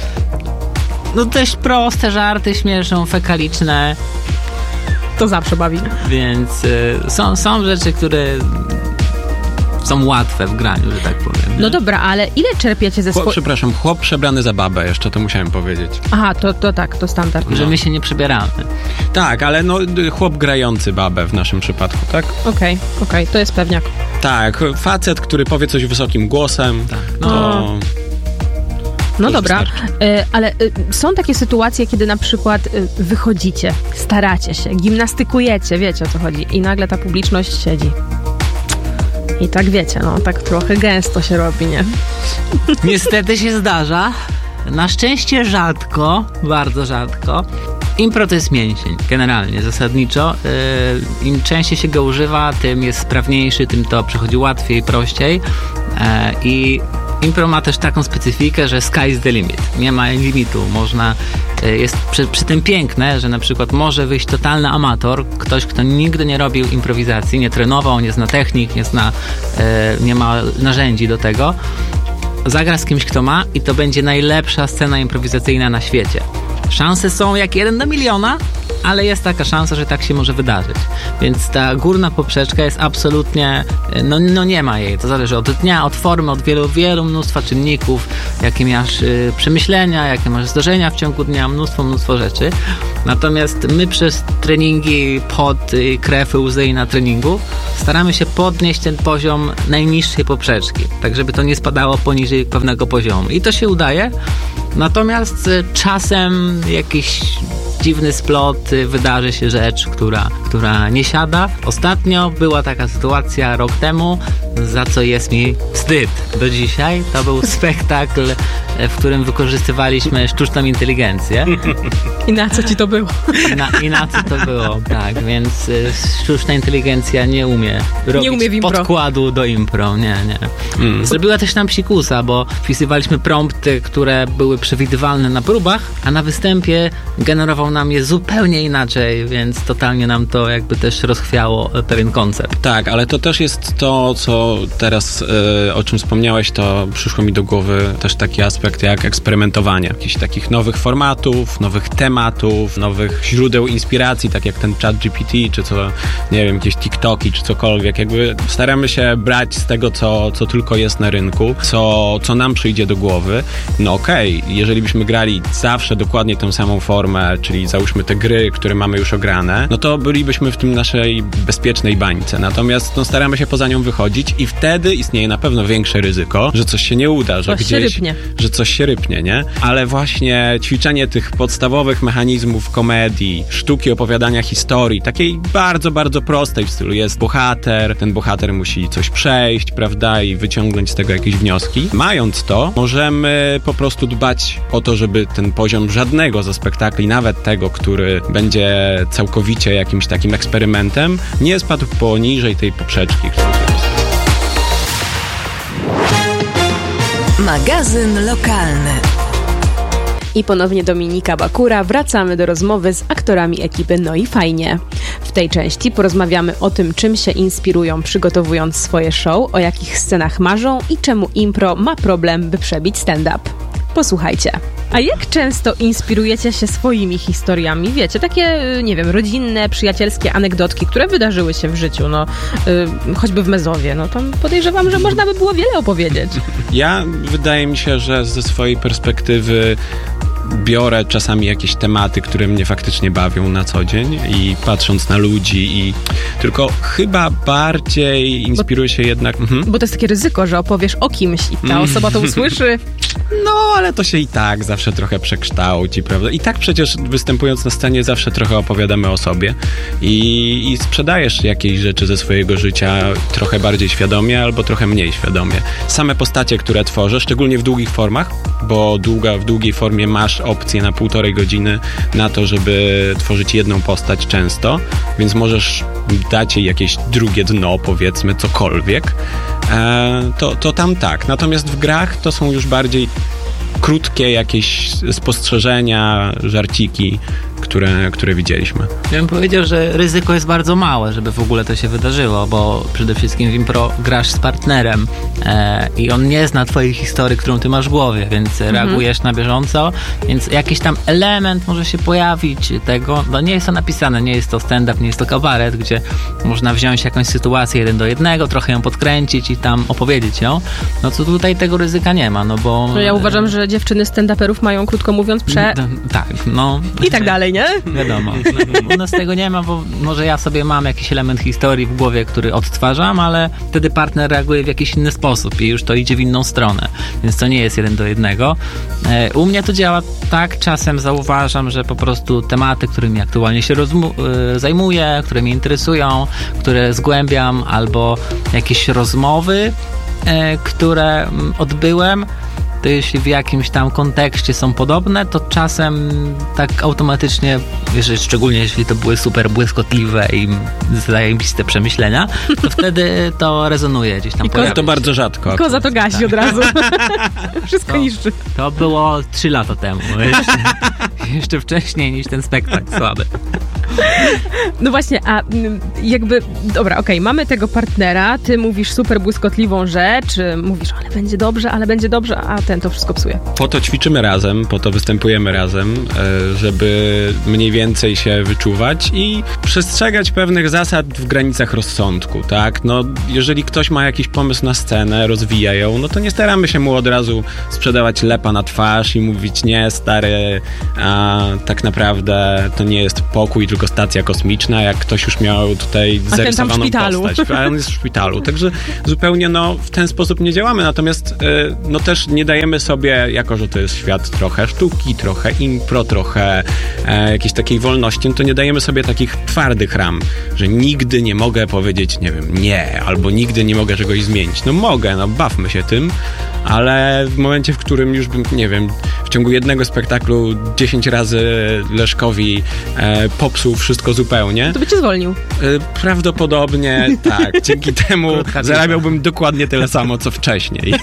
no dość proste żarty śmieszą, fekaliczne, To zawsze bawi. więc e, są, są rzeczy, które są łatwe w graniu, że tak powiem. nie? No dobra, ale ile czerpiecie ze Chłop, swojego... przepraszam, chłop przebrany za babę, jeszcze to musiałem powiedzieć. Aha, to, to tak, to standard. Że my się nie przebieramy. Tak, ale no chłop grający babę w naszym przypadku, tak? Okej, okej, to jest pewniak. Tak, facet, który powie coś wysokim głosem, Tak. to... No. No To dobra, wystarczy. y, ale y, są takie sytuacje, kiedy na przykład y, wychodzicie, staracie się, gimnastykujecie, wiecie o co chodzi, i nagle ta publiczność siedzi. I tak wiecie, no tak trochę gęsto się robi, nie? Niestety się zdarza. Na szczęście rzadko, bardzo rzadko. Impro to jest mięsień, generalnie, zasadniczo. Yy, Im częściej się go używa, tym jest sprawniejszy, tym to przychodzi łatwiej, prościej. Yy, I impro ma też taką specyfikę, że sky's the limit. Nie ma limitu. Można, yy, jest przy, przy tym piękne, że na przykład może wyjść totalny amator, ktoś, kto nigdy nie robił improwizacji, nie trenował, nie zna technik, nie zna, yy, nie ma narzędzi do tego. zagra z kimś, kto ma i to będzie najlepsza scena improwizacyjna na świecie. Szanse są jak jeden do miliona, ale jest taka szansa, że tak się może wydarzyć. Więc ta górna poprzeczka jest absolutnie, no, no nie ma jej. To zależy od dnia, od formy, od wielu, wielu mnóstwa czynników, jakie masz y, przemyślenia, jakie masz zdarzenia w ciągu dnia, mnóstwo, mnóstwo rzeczy. Natomiast my przez treningi, pod y, krew, łzy i na treningu staramy się podnieść ten poziom najniższej poprzeczki, tak żeby to nie spadało poniżej pewnego poziomu. I to się udaje. Natomiast y, czasem jakiś dziwny splot, wydarzy się rzecz, która, która nie siada. Ostatnio była taka sytuacja rok temu, za co jest mi wstyd do dzisiaj. To był spektakl, w którym wykorzystywaliśmy sztuczną inteligencję. I na co ci to było? I na, i na co to było, tak. Więc y, sztuczna inteligencja nie umie robić nie umie w impro. podkładu do impro. Nie, nie. Mm. Zrobiła też nam psikusa, bo wpisywaliśmy prompty, które były przewidywalne na próbach, a na występie generował nam je zupełnie inaczej, więc totalnie nam to jakby też rozchwiało pewien koncept. Tak, ale to też jest to, co teraz, y, o czym wspomniałeś, to przyszło mi do głowy też taki aspekt jak eksperymentowanie. Jakichś takich nowych formatów, nowych tematów, nowych źródeł inspiracji, tak jak ten chat G P T, czy co, nie wiem, jakieś TikToki, czy cokolwiek. Jakby staramy się brać z tego, co, co tylko jest na rynku, co, co nam przyjdzie do głowy. No okej, okay, jeżeli byśmy grali zawsze dokładnie tę samą formę, czyli załóżmy te gry, które mamy już ograne, no to bylibyśmy w tym naszej bezpiecznej bańce. Natomiast no, staramy się poza nią wychodzić i wtedy istnieje na pewno większe ryzyko, że coś się nie uda, że coś gdzieś, się rypnie. że coś się rypnie, nie? Ale właśnie ćwiczenie tych podstawowych mechanizmów komedii, sztuki opowiadania historii, takiej bardzo, bardzo prostej w stylu jest bohater, ten bohater musi coś przejść, prawda, i wyciągnąć z tego jakieś wnioski. Mając to, możemy po prostu dbać o to, żeby ten poziom żadnego ze spektakli, nawet tego, który będzie całkowicie jakimś takim eksperymentem, nie spadł poniżej tej poprzeczki, którą jest. Magazyn lokalny. I ponownie Dominika Bakura. Wracamy do rozmowy z aktorami ekipy No i Fajnie. W tej części porozmawiamy o tym, czym się inspirują przygotowując swoje show, o jakich scenach marzą i czemu impro ma problem, by przebić stand-up. Posłuchajcie. A jak często inspirujecie się swoimi historiami? Wiecie, takie, nie wiem, rodzinne, przyjacielskie anegdotki, które wydarzyły się w życiu, no, yy, choćby w Mezowie, no to podejrzewam, że można by było wiele opowiedzieć. Ja, wydaje mi się, że ze swojej perspektywy biorę czasami jakieś tematy, które mnie faktycznie bawią na co dzień i patrząc na ludzi i tylko chyba bardziej inspiruję się jednak... Mhm. Bo to jest takie ryzyko, że opowiesz o kimś i ta osoba to usłyszy. No, ale to się i tak zawsze trochę przekształci, prawda? I tak przecież występując na scenie zawsze trochę opowiadamy o sobie i, i sprzedajesz jakieś rzeczy ze swojego życia trochę bardziej świadomie albo trochę mniej świadomie. Same postacie, które tworzę, szczególnie w długich formach, bo długa, w długiej formie masz opcję na półtorej godziny na to, żeby tworzyć jedną postać często, więc możesz dać jej jakieś drugie dno, powiedzmy, cokolwiek, e, to, to tam tak. Natomiast w grach to są już bardziej krótkie jakieś spostrzeżenia, żarciki, które, które widzieliśmy. Ja bym powiedział, że ryzyko jest bardzo małe, żeby w ogóle to się wydarzyło, bo przede wszystkim w impro grasz z partnerem e, i on nie zna twojej historii, którą ty masz w głowie, więc mhm. reagujesz na bieżąco, więc jakiś tam element może się pojawić tego, no nie jest to napisane, nie jest to stand-up, nie jest to kabaret, gdzie można wziąć jakąś sytuację jeden do jednego, trochę ją podkręcić i tam opowiedzieć ją, no co tutaj tego ryzyka nie ma, no bo... No ja uważam, że dziewczyny stand-uperów mają, krótko mówiąc, prze... No, tak, no... I tak dalej, nie? Wiadomo. U nas tego nie ma, bo może ja sobie mam jakiś element historii w głowie, który odtwarzam, ale wtedy partner reaguje w jakiś inny sposób i już to idzie w inną stronę. Więc to nie jest jeden do jednego. U mnie to działa tak, czasem zauważam, że po prostu tematy, którymi aktualnie się rozmu- zajmuję, które mnie interesują, które zgłębiam, albo jakieś rozmowy, które odbyłem, to jeśli w jakimś tam kontekście są podobne, to czasem tak automatycznie, jeżeli, szczególnie jeśli to były super błyskotliwe i zajebiste przemyślenia, to wtedy to rezonuje gdzieś tam. I koza to bardzo rzadko. Koza to gasi tak. Od razu. Wszystko to, niszczy. To było trzy lata temu. Jeszcze, jeszcze wcześniej niż ten spektakl słaby. No właśnie, a jakby, dobra, okej, okay, mamy tego partnera, ty mówisz super błyskotliwą rzecz, mówisz, ale będzie dobrze, ale będzie dobrze, a ten to wszystko psuje. Po to ćwiczymy razem, po to występujemy razem, żeby mniej więcej się wyczuwać i przestrzegać pewnych zasad w granicach rozsądku, tak? No, jeżeli ktoś ma jakiś pomysł na scenę, rozwija ją, no to nie staramy się mu od razu sprzedawać lepa na twarz i mówić, nie, stary, a tak naprawdę to nie jest pokój, tylko stacja kosmiczna, jak ktoś już miał tutaj zarysowaną postać. A on jest w szpitalu. Także zupełnie no, w ten sposób nie działamy, natomiast no też nie dajemy sobie, jako że to jest świat trochę sztuki, trochę impro, trochę e, jakiejś takiej wolności, no to nie dajemy sobie takich twardych ram, że nigdy nie mogę powiedzieć, nie wiem, nie, albo nigdy nie mogę czegoś zmienić. No mogę, no bawmy się tym, ale w momencie, w którym już bym, nie wiem, w ciągu jednego spektaklu dziesięć razy Leszkowi e, popsuł wszystko zupełnie. To by cię zwolnił. E, prawdopodobnie tak. Dzięki temu zarabiałbym dokładnie tyle samo, co wcześniej.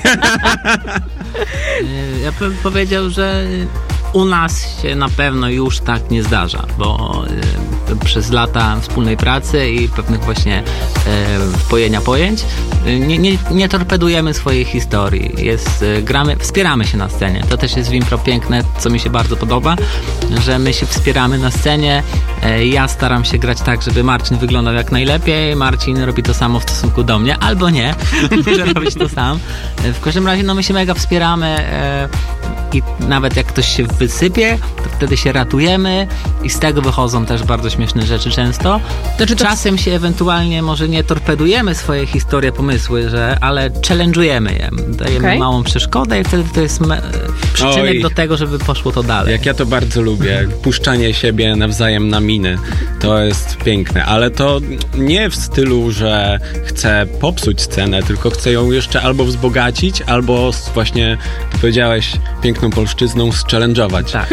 Ja bym powiedział, że u nas się na pewno już tak nie zdarza, bo y, przez lata wspólnej pracy i pewnych właśnie y, wpojenia pojęć y, nie, nie, nie torpedujemy swojej historii. Jest, y, gramy, wspieramy się na scenie. To też jest w impro piękne, co mi się bardzo podoba, że my się wspieramy na scenie. Y, ja staram się grać tak, żeby Marcin wyglądał jak najlepiej. Marcin robi to samo w stosunku do mnie, albo nie, może robić to sam. Y, w każdym razie no, my się mega wspieramy y, i nawet jak ktoś się wysypie, to wtedy się ratujemy i z tego wychodzą też bardzo śmieszne rzeczy często. Znaczy to... Czasem się ewentualnie może nie torpedujemy swoje historie, pomysły, że, ale challenge'ujemy je. Dajemy okay. małą przeszkodę i wtedy to jest me- przyczynek Oj, do tego, żeby poszło to dalej. Jak ja to bardzo lubię. Puszczanie siebie nawzajem na miny. To jest piękne, ale to nie w stylu, że chcę popsuć scenę, tylko chcę ją jeszcze albo wzbogacić, albo właśnie, ty powiedziałeś piękną polszczyzną, zchallenge'ować. Tak.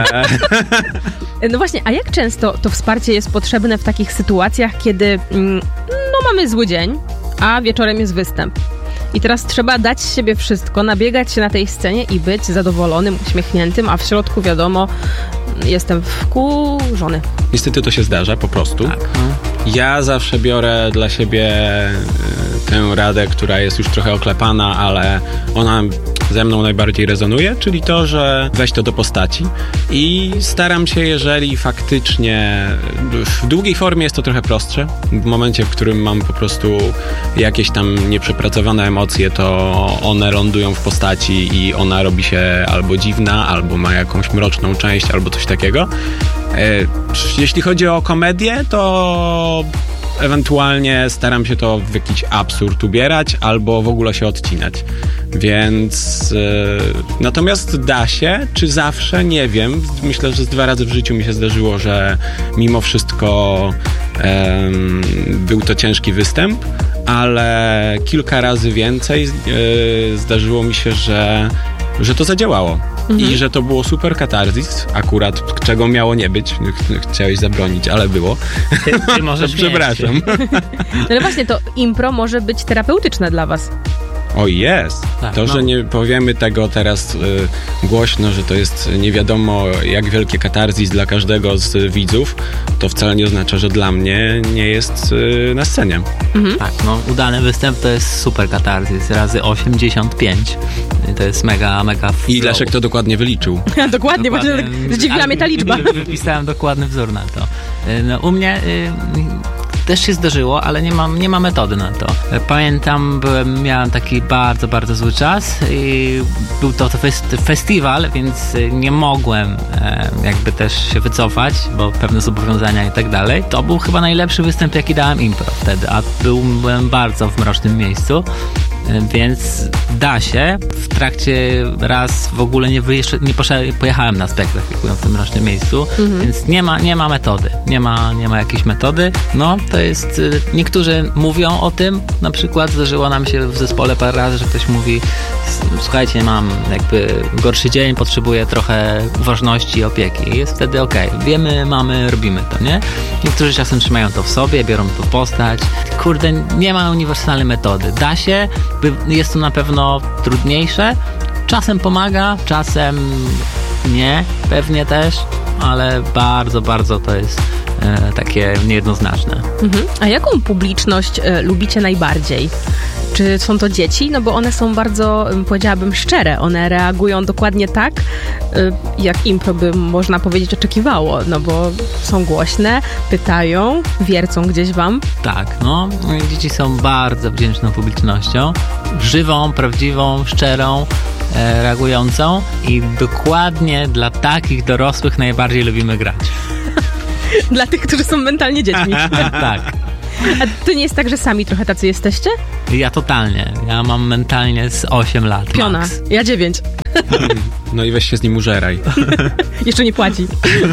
No właśnie, a jak często to wsparcie jest potrzebne w takich sytuacjach, kiedy no mamy zły dzień, a wieczorem jest występ? I teraz trzeba dać z siebie wszystko, nabiegać się na tej scenie i być zadowolonym, uśmiechniętym, a w środku wiadomo, jestem wkurzony. Niestety to się zdarza po prostu. Tak. Ja zawsze biorę dla siebie tę radę, która jest już trochę oklepana, ale ona ze mną najbardziej rezonuje, czyli to, że weź to do postaci i staram się, jeżeli faktycznie w długiej formie jest to trochę prostsze, w momencie, w którym mam po prostu jakieś tam nieprzepracowane emocje, to one lądują w postaci i ona robi się albo dziwna, albo ma jakąś mroczną część, albo coś takiego. Jeśli chodzi o komedię, to ewentualnie staram się to w jakiś absurd ubierać albo w ogóle się odcinać. Więc yy, natomiast da się, czy zawsze, nie wiem. Myślę, że z dwa razy w życiu mi się zdarzyło, że mimo wszystko yy, był to ciężki występ, ale kilka razy więcej yy, zdarzyło mi się, że, że to zadziałało. Mhm. I że to było super katarzis, akurat czego miało nie być. Chciałeś zabronić, ale było. Ty, ty możesz Przepraszam. No ale właśnie to impro może być terapeutyczne dla was. O jest! Tak, to, no. że nie powiemy tego teraz y, głośno, że to jest nie wiadomo jak wielkie katarzis dla każdego z widzów, to wcale nie oznacza, że dla mnie nie jest y, na scenie. Mhm. Tak, no udany występ to jest super katarzis, razy osiemdziesiąt pięć. To jest mega, mega flow. I Leszek to dokładnie wyliczył. dokładnie, bo zdziwiła mnie ta liczba. Wypisałem dokładny wzór na to. No, u mnie... Y, też się zdarzyło, ale nie mam, nie ma metody na to. Pamiętam, byłem, miałem taki bardzo, bardzo zły czas i był to, to fest, festiwal, więc nie mogłem e, jakby też się wycofać, bo pewne zobowiązania i tak dalej. To był chyba najlepszy występ, jaki dałem impro wtedy, a był, byłem bardzo w mrocznym miejscu. Więc da się. W trakcie raz w ogóle nie, wyjeżdż- nie poszedłem, pojechałem na spektakl, jak byłem w tym mrocznym miejscu, mhm. więc nie ma, nie ma metody. Nie ma, nie ma jakiejś metody. No, to jest... Niektórzy mówią o tym. Na przykład zdarzyło nam się w zespole parę razy, że ktoś mówi słuchajcie, mam jakby gorszy dzień, potrzebuję trochę uważności i opieki. I jest wtedy okej. Okay. Wiemy, mamy, robimy to, nie? Niektórzy czasem trzymają to w sobie, biorą to w postać. Kurde, nie ma uniwersalnej metody. Da się, jest to na pewno trudniejsze. Czasem pomaga, czasem nie, pewnie też, ale bardzo, bardzo to jest e, takie niejednoznaczne. Mhm. A jaką publiczność e, lubicie najbardziej? Czy są to dzieci? No bo one są bardzo, powiedziałabym, szczere. One reagują dokładnie tak, jak impro by, można powiedzieć, oczekiwało. No bo są głośne, pytają, wiercą gdzieś wam. Tak, no. Dzieci są bardzo wdzięczną publicznością. Żywą, prawdziwą, szczerą, e, reagującą i dokładnie dla takich dorosłych najbardziej lubimy grać. Dla tych, którzy są mentalnie dziećmi. Tak. A to nie jest tak, że sami trochę tacy jesteście? Ja totalnie. Ja mam mentalnie z osiem lat. Piona. Max. Ja dziewięć. No i weź się z nim użeraj. Jeszcze nie płaci.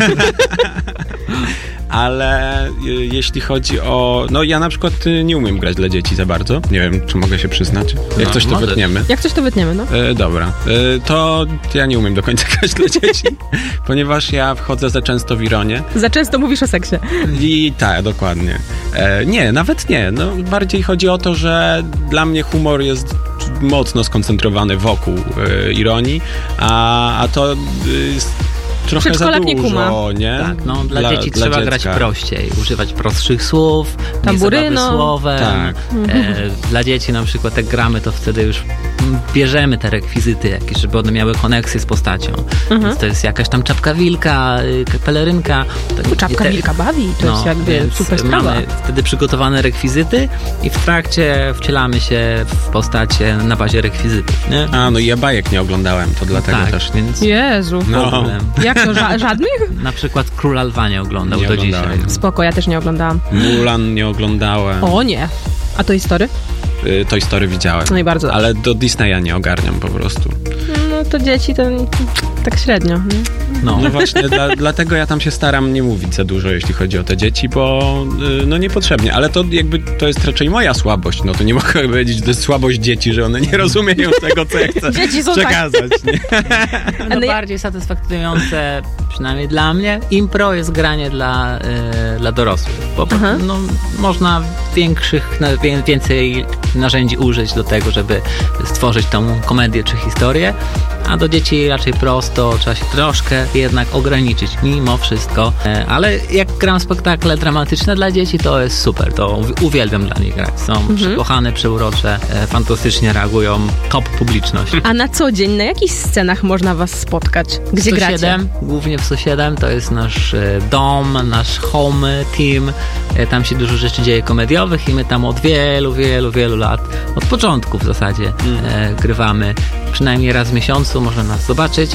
Ale y, jeśli chodzi o... No ja na przykład y, nie umiem grać dla dzieci za bardzo. Nie wiem, czy mogę się przyznać. Jak No, coś to możesz. wytniemy. Jak coś to wytniemy, no. E, dobra. E, to ja nie umiem do końca grać dla dzieci, ponieważ ja wchodzę za często w ironię. Za często mówisz o seksie. I tak, dokładnie. E, nie, nawet nie. No, bardziej chodzi o to, że dla mnie humor jest mocno skoncentrowany wokół e, ironii, a, a to jest trochę za Przedszkolak nie dużo, kuma. nie? Tak, no dla, Dla- dzieci dla trzeba dziecka. grać prościej, używać prostszych słów, Tamburyno. nie zabawy słowem. Tak. E, dla dzieci na przykład jak gramy, to wtedy już bierzemy te rekwizyty jakieś, żeby one miały koneksję z postacią. Więc to jest jakaś tam czapka wilka, y, pelerynka. To, Czapka te- wilka bawi, to jest jakby więc super sprawa. mamy wtedy przygotowane rekwizyty i w trakcie wcielamy się w postacie na bazie rekwizytów, nie? A, no i ja bajek nie oglądałem, to dlatego tak, też. więc Jezu. No. problem. Jak to, ża- żadnych? Na przykład Króla Lwa nie oglądał Nie do oglądałem. dzisiaj. Spoko, ja też nie oglądałam. Mulan nie oglądałem. O nie. A to Story? Y, Toy Story widziałem. No i bardzo dobrze. Ale do Disneya nie ogarniam po prostu. No to dzieci to tak średnio. Nie? No. No właśnie, dla, dlatego ja tam się staram nie mówić za dużo, jeśli chodzi o te dzieci, bo y, no niepotrzebnie, ale to jakby to jest raczej moja słabość, no to nie mogę powiedzieć, że to jest słabość dzieci, że one nie rozumieją tego, co ja chcę Dzieci są przekazać. Nie? No Ale ja- bardziej satysfakcjonujące, przynajmniej dla mnie, impro jest granie dla, y, dla dorosłych. Bo Aha. no, można większych, na, wię- więcej narzędzi użyć do tego, żeby stworzyć tą komedię czy historię, a do dzieci raczej prosto, trzeba się troszkę jednak ograniczyć mimo wszystko. E, ale jak gram spektakle dramatyczne dla dzieci, to jest super, to uwi- uwielbiam dla nich grać. Są przekochane, przeurocze, e, fantastycznie reagują, top publiczność. A na co dzień, na jakich scenach można was spotkać? Gdzie sto gracie? siedem, głównie w sto siedem, to jest nasz e, dom, nasz home team. E, tam się dużo rzeczy dzieje komediowych i my tam od wielu, wielu, wielu lat, od początku w zasadzie e, grywamy. Przynajmniej raz w miesiącu można nas zobaczyć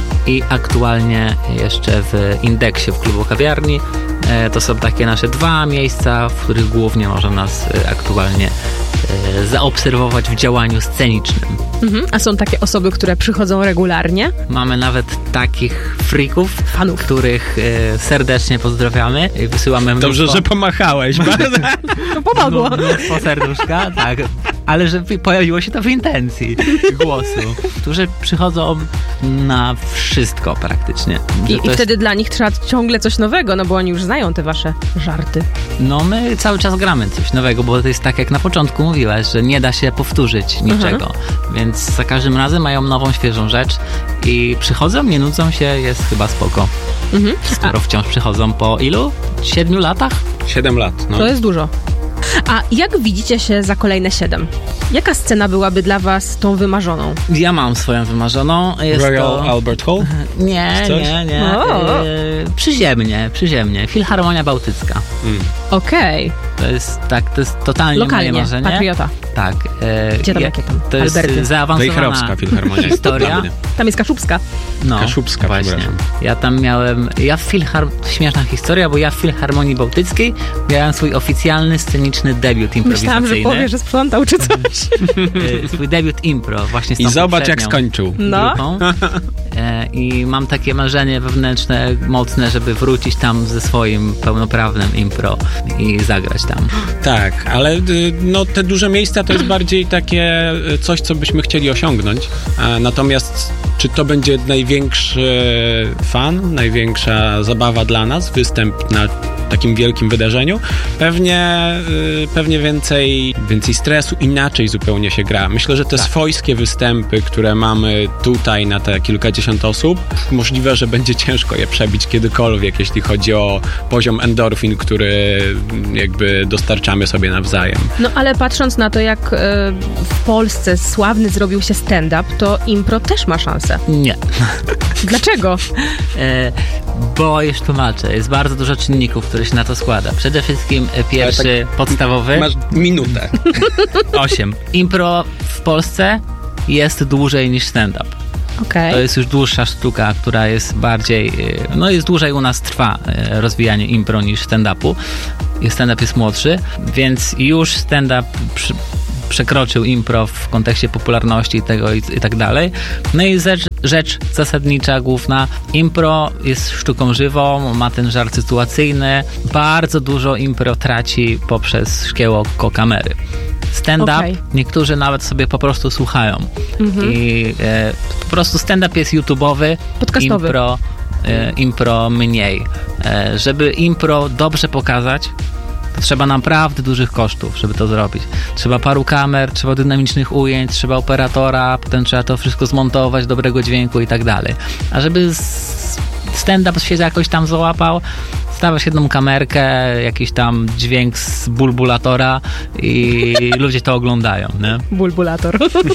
i aktualnie jeszcze w Indeksie w klubu kawiarni. E, to są takie nasze dwa miejsca, w których głównie można nas e, aktualnie e, zaobserwować w działaniu scenicznym. Mhm. A są takie osoby, które przychodzą regularnie? Mamy nawet takich freaków, Fanów. których e, serdecznie pozdrawiamy i wysyłamy Dobrze, mnóstwo, że pomachałeś. Bardzo. To pomogło. mnó- mnóstwo serduszka, tak, ale że pojawiło się to w intencji głosu, którzy przychodzą na wszystko praktycznie. Że I, to I jest- wtedy dla nich trzeba ciągle coś nowego, no bo oni już znają te wasze żarty. No my cały czas gramy coś nowego, bo to jest tak jak na początku mówiłaś, że nie da się powtórzyć niczego, więc za każdym razem mają nową, świeżą rzecz i przychodzą, nie nudzą się, jest chyba spoko. Mhm. Skoro wciąż przychodzą po ilu? Siedmiu latach? Siedem lat, no. To jest dużo. A jak widzicie się za kolejne siedem? Jaka scena byłaby dla was tą wymarzoną? Ja mam swoją wymarzoną. Jest Royal to... Albert Hall? Nie, Coś? nie, nie. O. E, przyziemnie, przyziemnie. Filharmonia Bałtycka. Okej. To jest tak, to jest totalnie moje Lokalnie, marzenie. patriota. Tak. E, Gdzie tam, ja- jakie tam? To jest Alberty. zaawansowana Wejherowska Filharmonia. historia. Tam jest Kaszubska. No, Kaszubska, właśnie. przepraszam. Ja tam miałem, ja w Filhar... śmieszna historia, bo ja w Filharmonii Bałtyckiej miałem swój oficjalny, sceniczny debiut Myślałam, że improwizacyjny. powie, że sprzątał czy coś. E, swój debiut impro, właśnie z I tą zobacz, jak poprzednią skończył. No. grupą. E, I mam takie marzenie wewnętrzne, mocne, żeby wrócić tam ze swoim pełnoprawnym impro i zagrać tam. Tak, ale y, no, te duże miejsca to jest bardziej takie y, coś, co byśmy chcieli osiągnąć. A, natomiast czy to będzie największy fan, największa zabawa dla nas, występ na takim wielkim wydarzeniu, pewnie, yy, pewnie więcej, więcej stresu, inaczej zupełnie się gra. Myślę, że te tak. swojskie występy, które mamy tutaj na te kilkadziesiąt osób, możliwe, że będzie ciężko je przebić kiedykolwiek, jeśli chodzi o poziom endorfin, który jakby dostarczamy sobie nawzajem. No ale patrząc na to, jak y, w Polsce sławny zrobił się stand-up, to impro też ma szansę. Nie. Dlaczego? e, bo już tłumaczę. Jest bardzo dużo czynników, które się na to składa. Przede wszystkim pierwszy, tak podstawowy. Masz minutę. Osiem. Impro w Polsce jest dłużej niż stand-up. Okay. To jest już dłuższa sztuka, która jest bardziej, no jest dłużej u nas trwa rozwijanie impro niż stand-upu. Stand-up jest młodszy, więc już stand-up przy, przekroczył impro w kontekście popularności i tego i, i tak dalej. No i rzecz, rzecz zasadnicza, główna, impro jest sztuką żywą, ma ten żart sytuacyjny, bardzo dużo impro traci poprzez szkieło oko kamery. Stand-up, okay. niektórzy nawet sobie po prostu słuchają. Mm-hmm. I e, po prostu stand-up jest YouTube'owy, podcastowy. Impro, e, impro mniej. E, żeby impro dobrze pokazać, to trzeba naprawdę dużych kosztów, żeby to zrobić. Trzeba paru kamer, trzeba dynamicznych ujęć, trzeba operatora, potem trzeba to wszystko zmontować, dobrego dźwięku i tak dalej. A żeby stand-up się jakoś tam załapał, stawiasz jedną kamerkę, jakiś tam dźwięk z bulbulatora i ludzie to oglądają, nie? Bulbulator.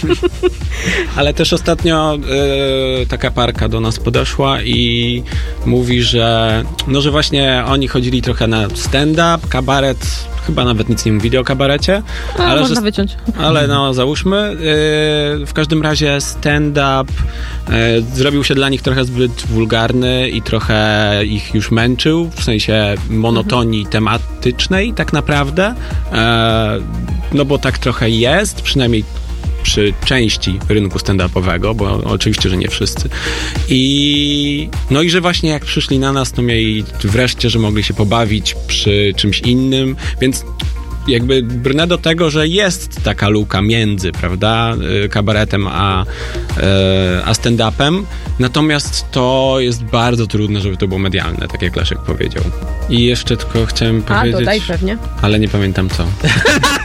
Ale też ostatnio y, taka parka do nas podeszła i mówi, że no, że właśnie oni chodzili trochę na stand-up, kabaret, chyba nawet nic nie mówili o kabarecie. A, ale można że, wyciąć. Ale no, załóżmy. Yy, w każdym razie stand-up yy, zrobił się dla nich trochę zbyt wulgarny i trochę ich już męczył, w sensie monotonii mhm. tematycznej tak naprawdę. Yy, no bo tak trochę jest, przynajmniej przy części rynku stand-upowego, bo oczywiście, że nie wszyscy. I no i że właśnie jak przyszli na nas, to mieli wreszcie, że mogli się pobawić przy czymś innym, więc jakby brnę do tego, że jest taka luka między, prawda, kabaretem a, a stand-upem, natomiast to jest bardzo trudne, żeby to było medialne, tak jak Leszek powiedział. I jeszcze tylko chciałem powiedzieć... A, dodaj pewnie. Ale nie pamiętam co.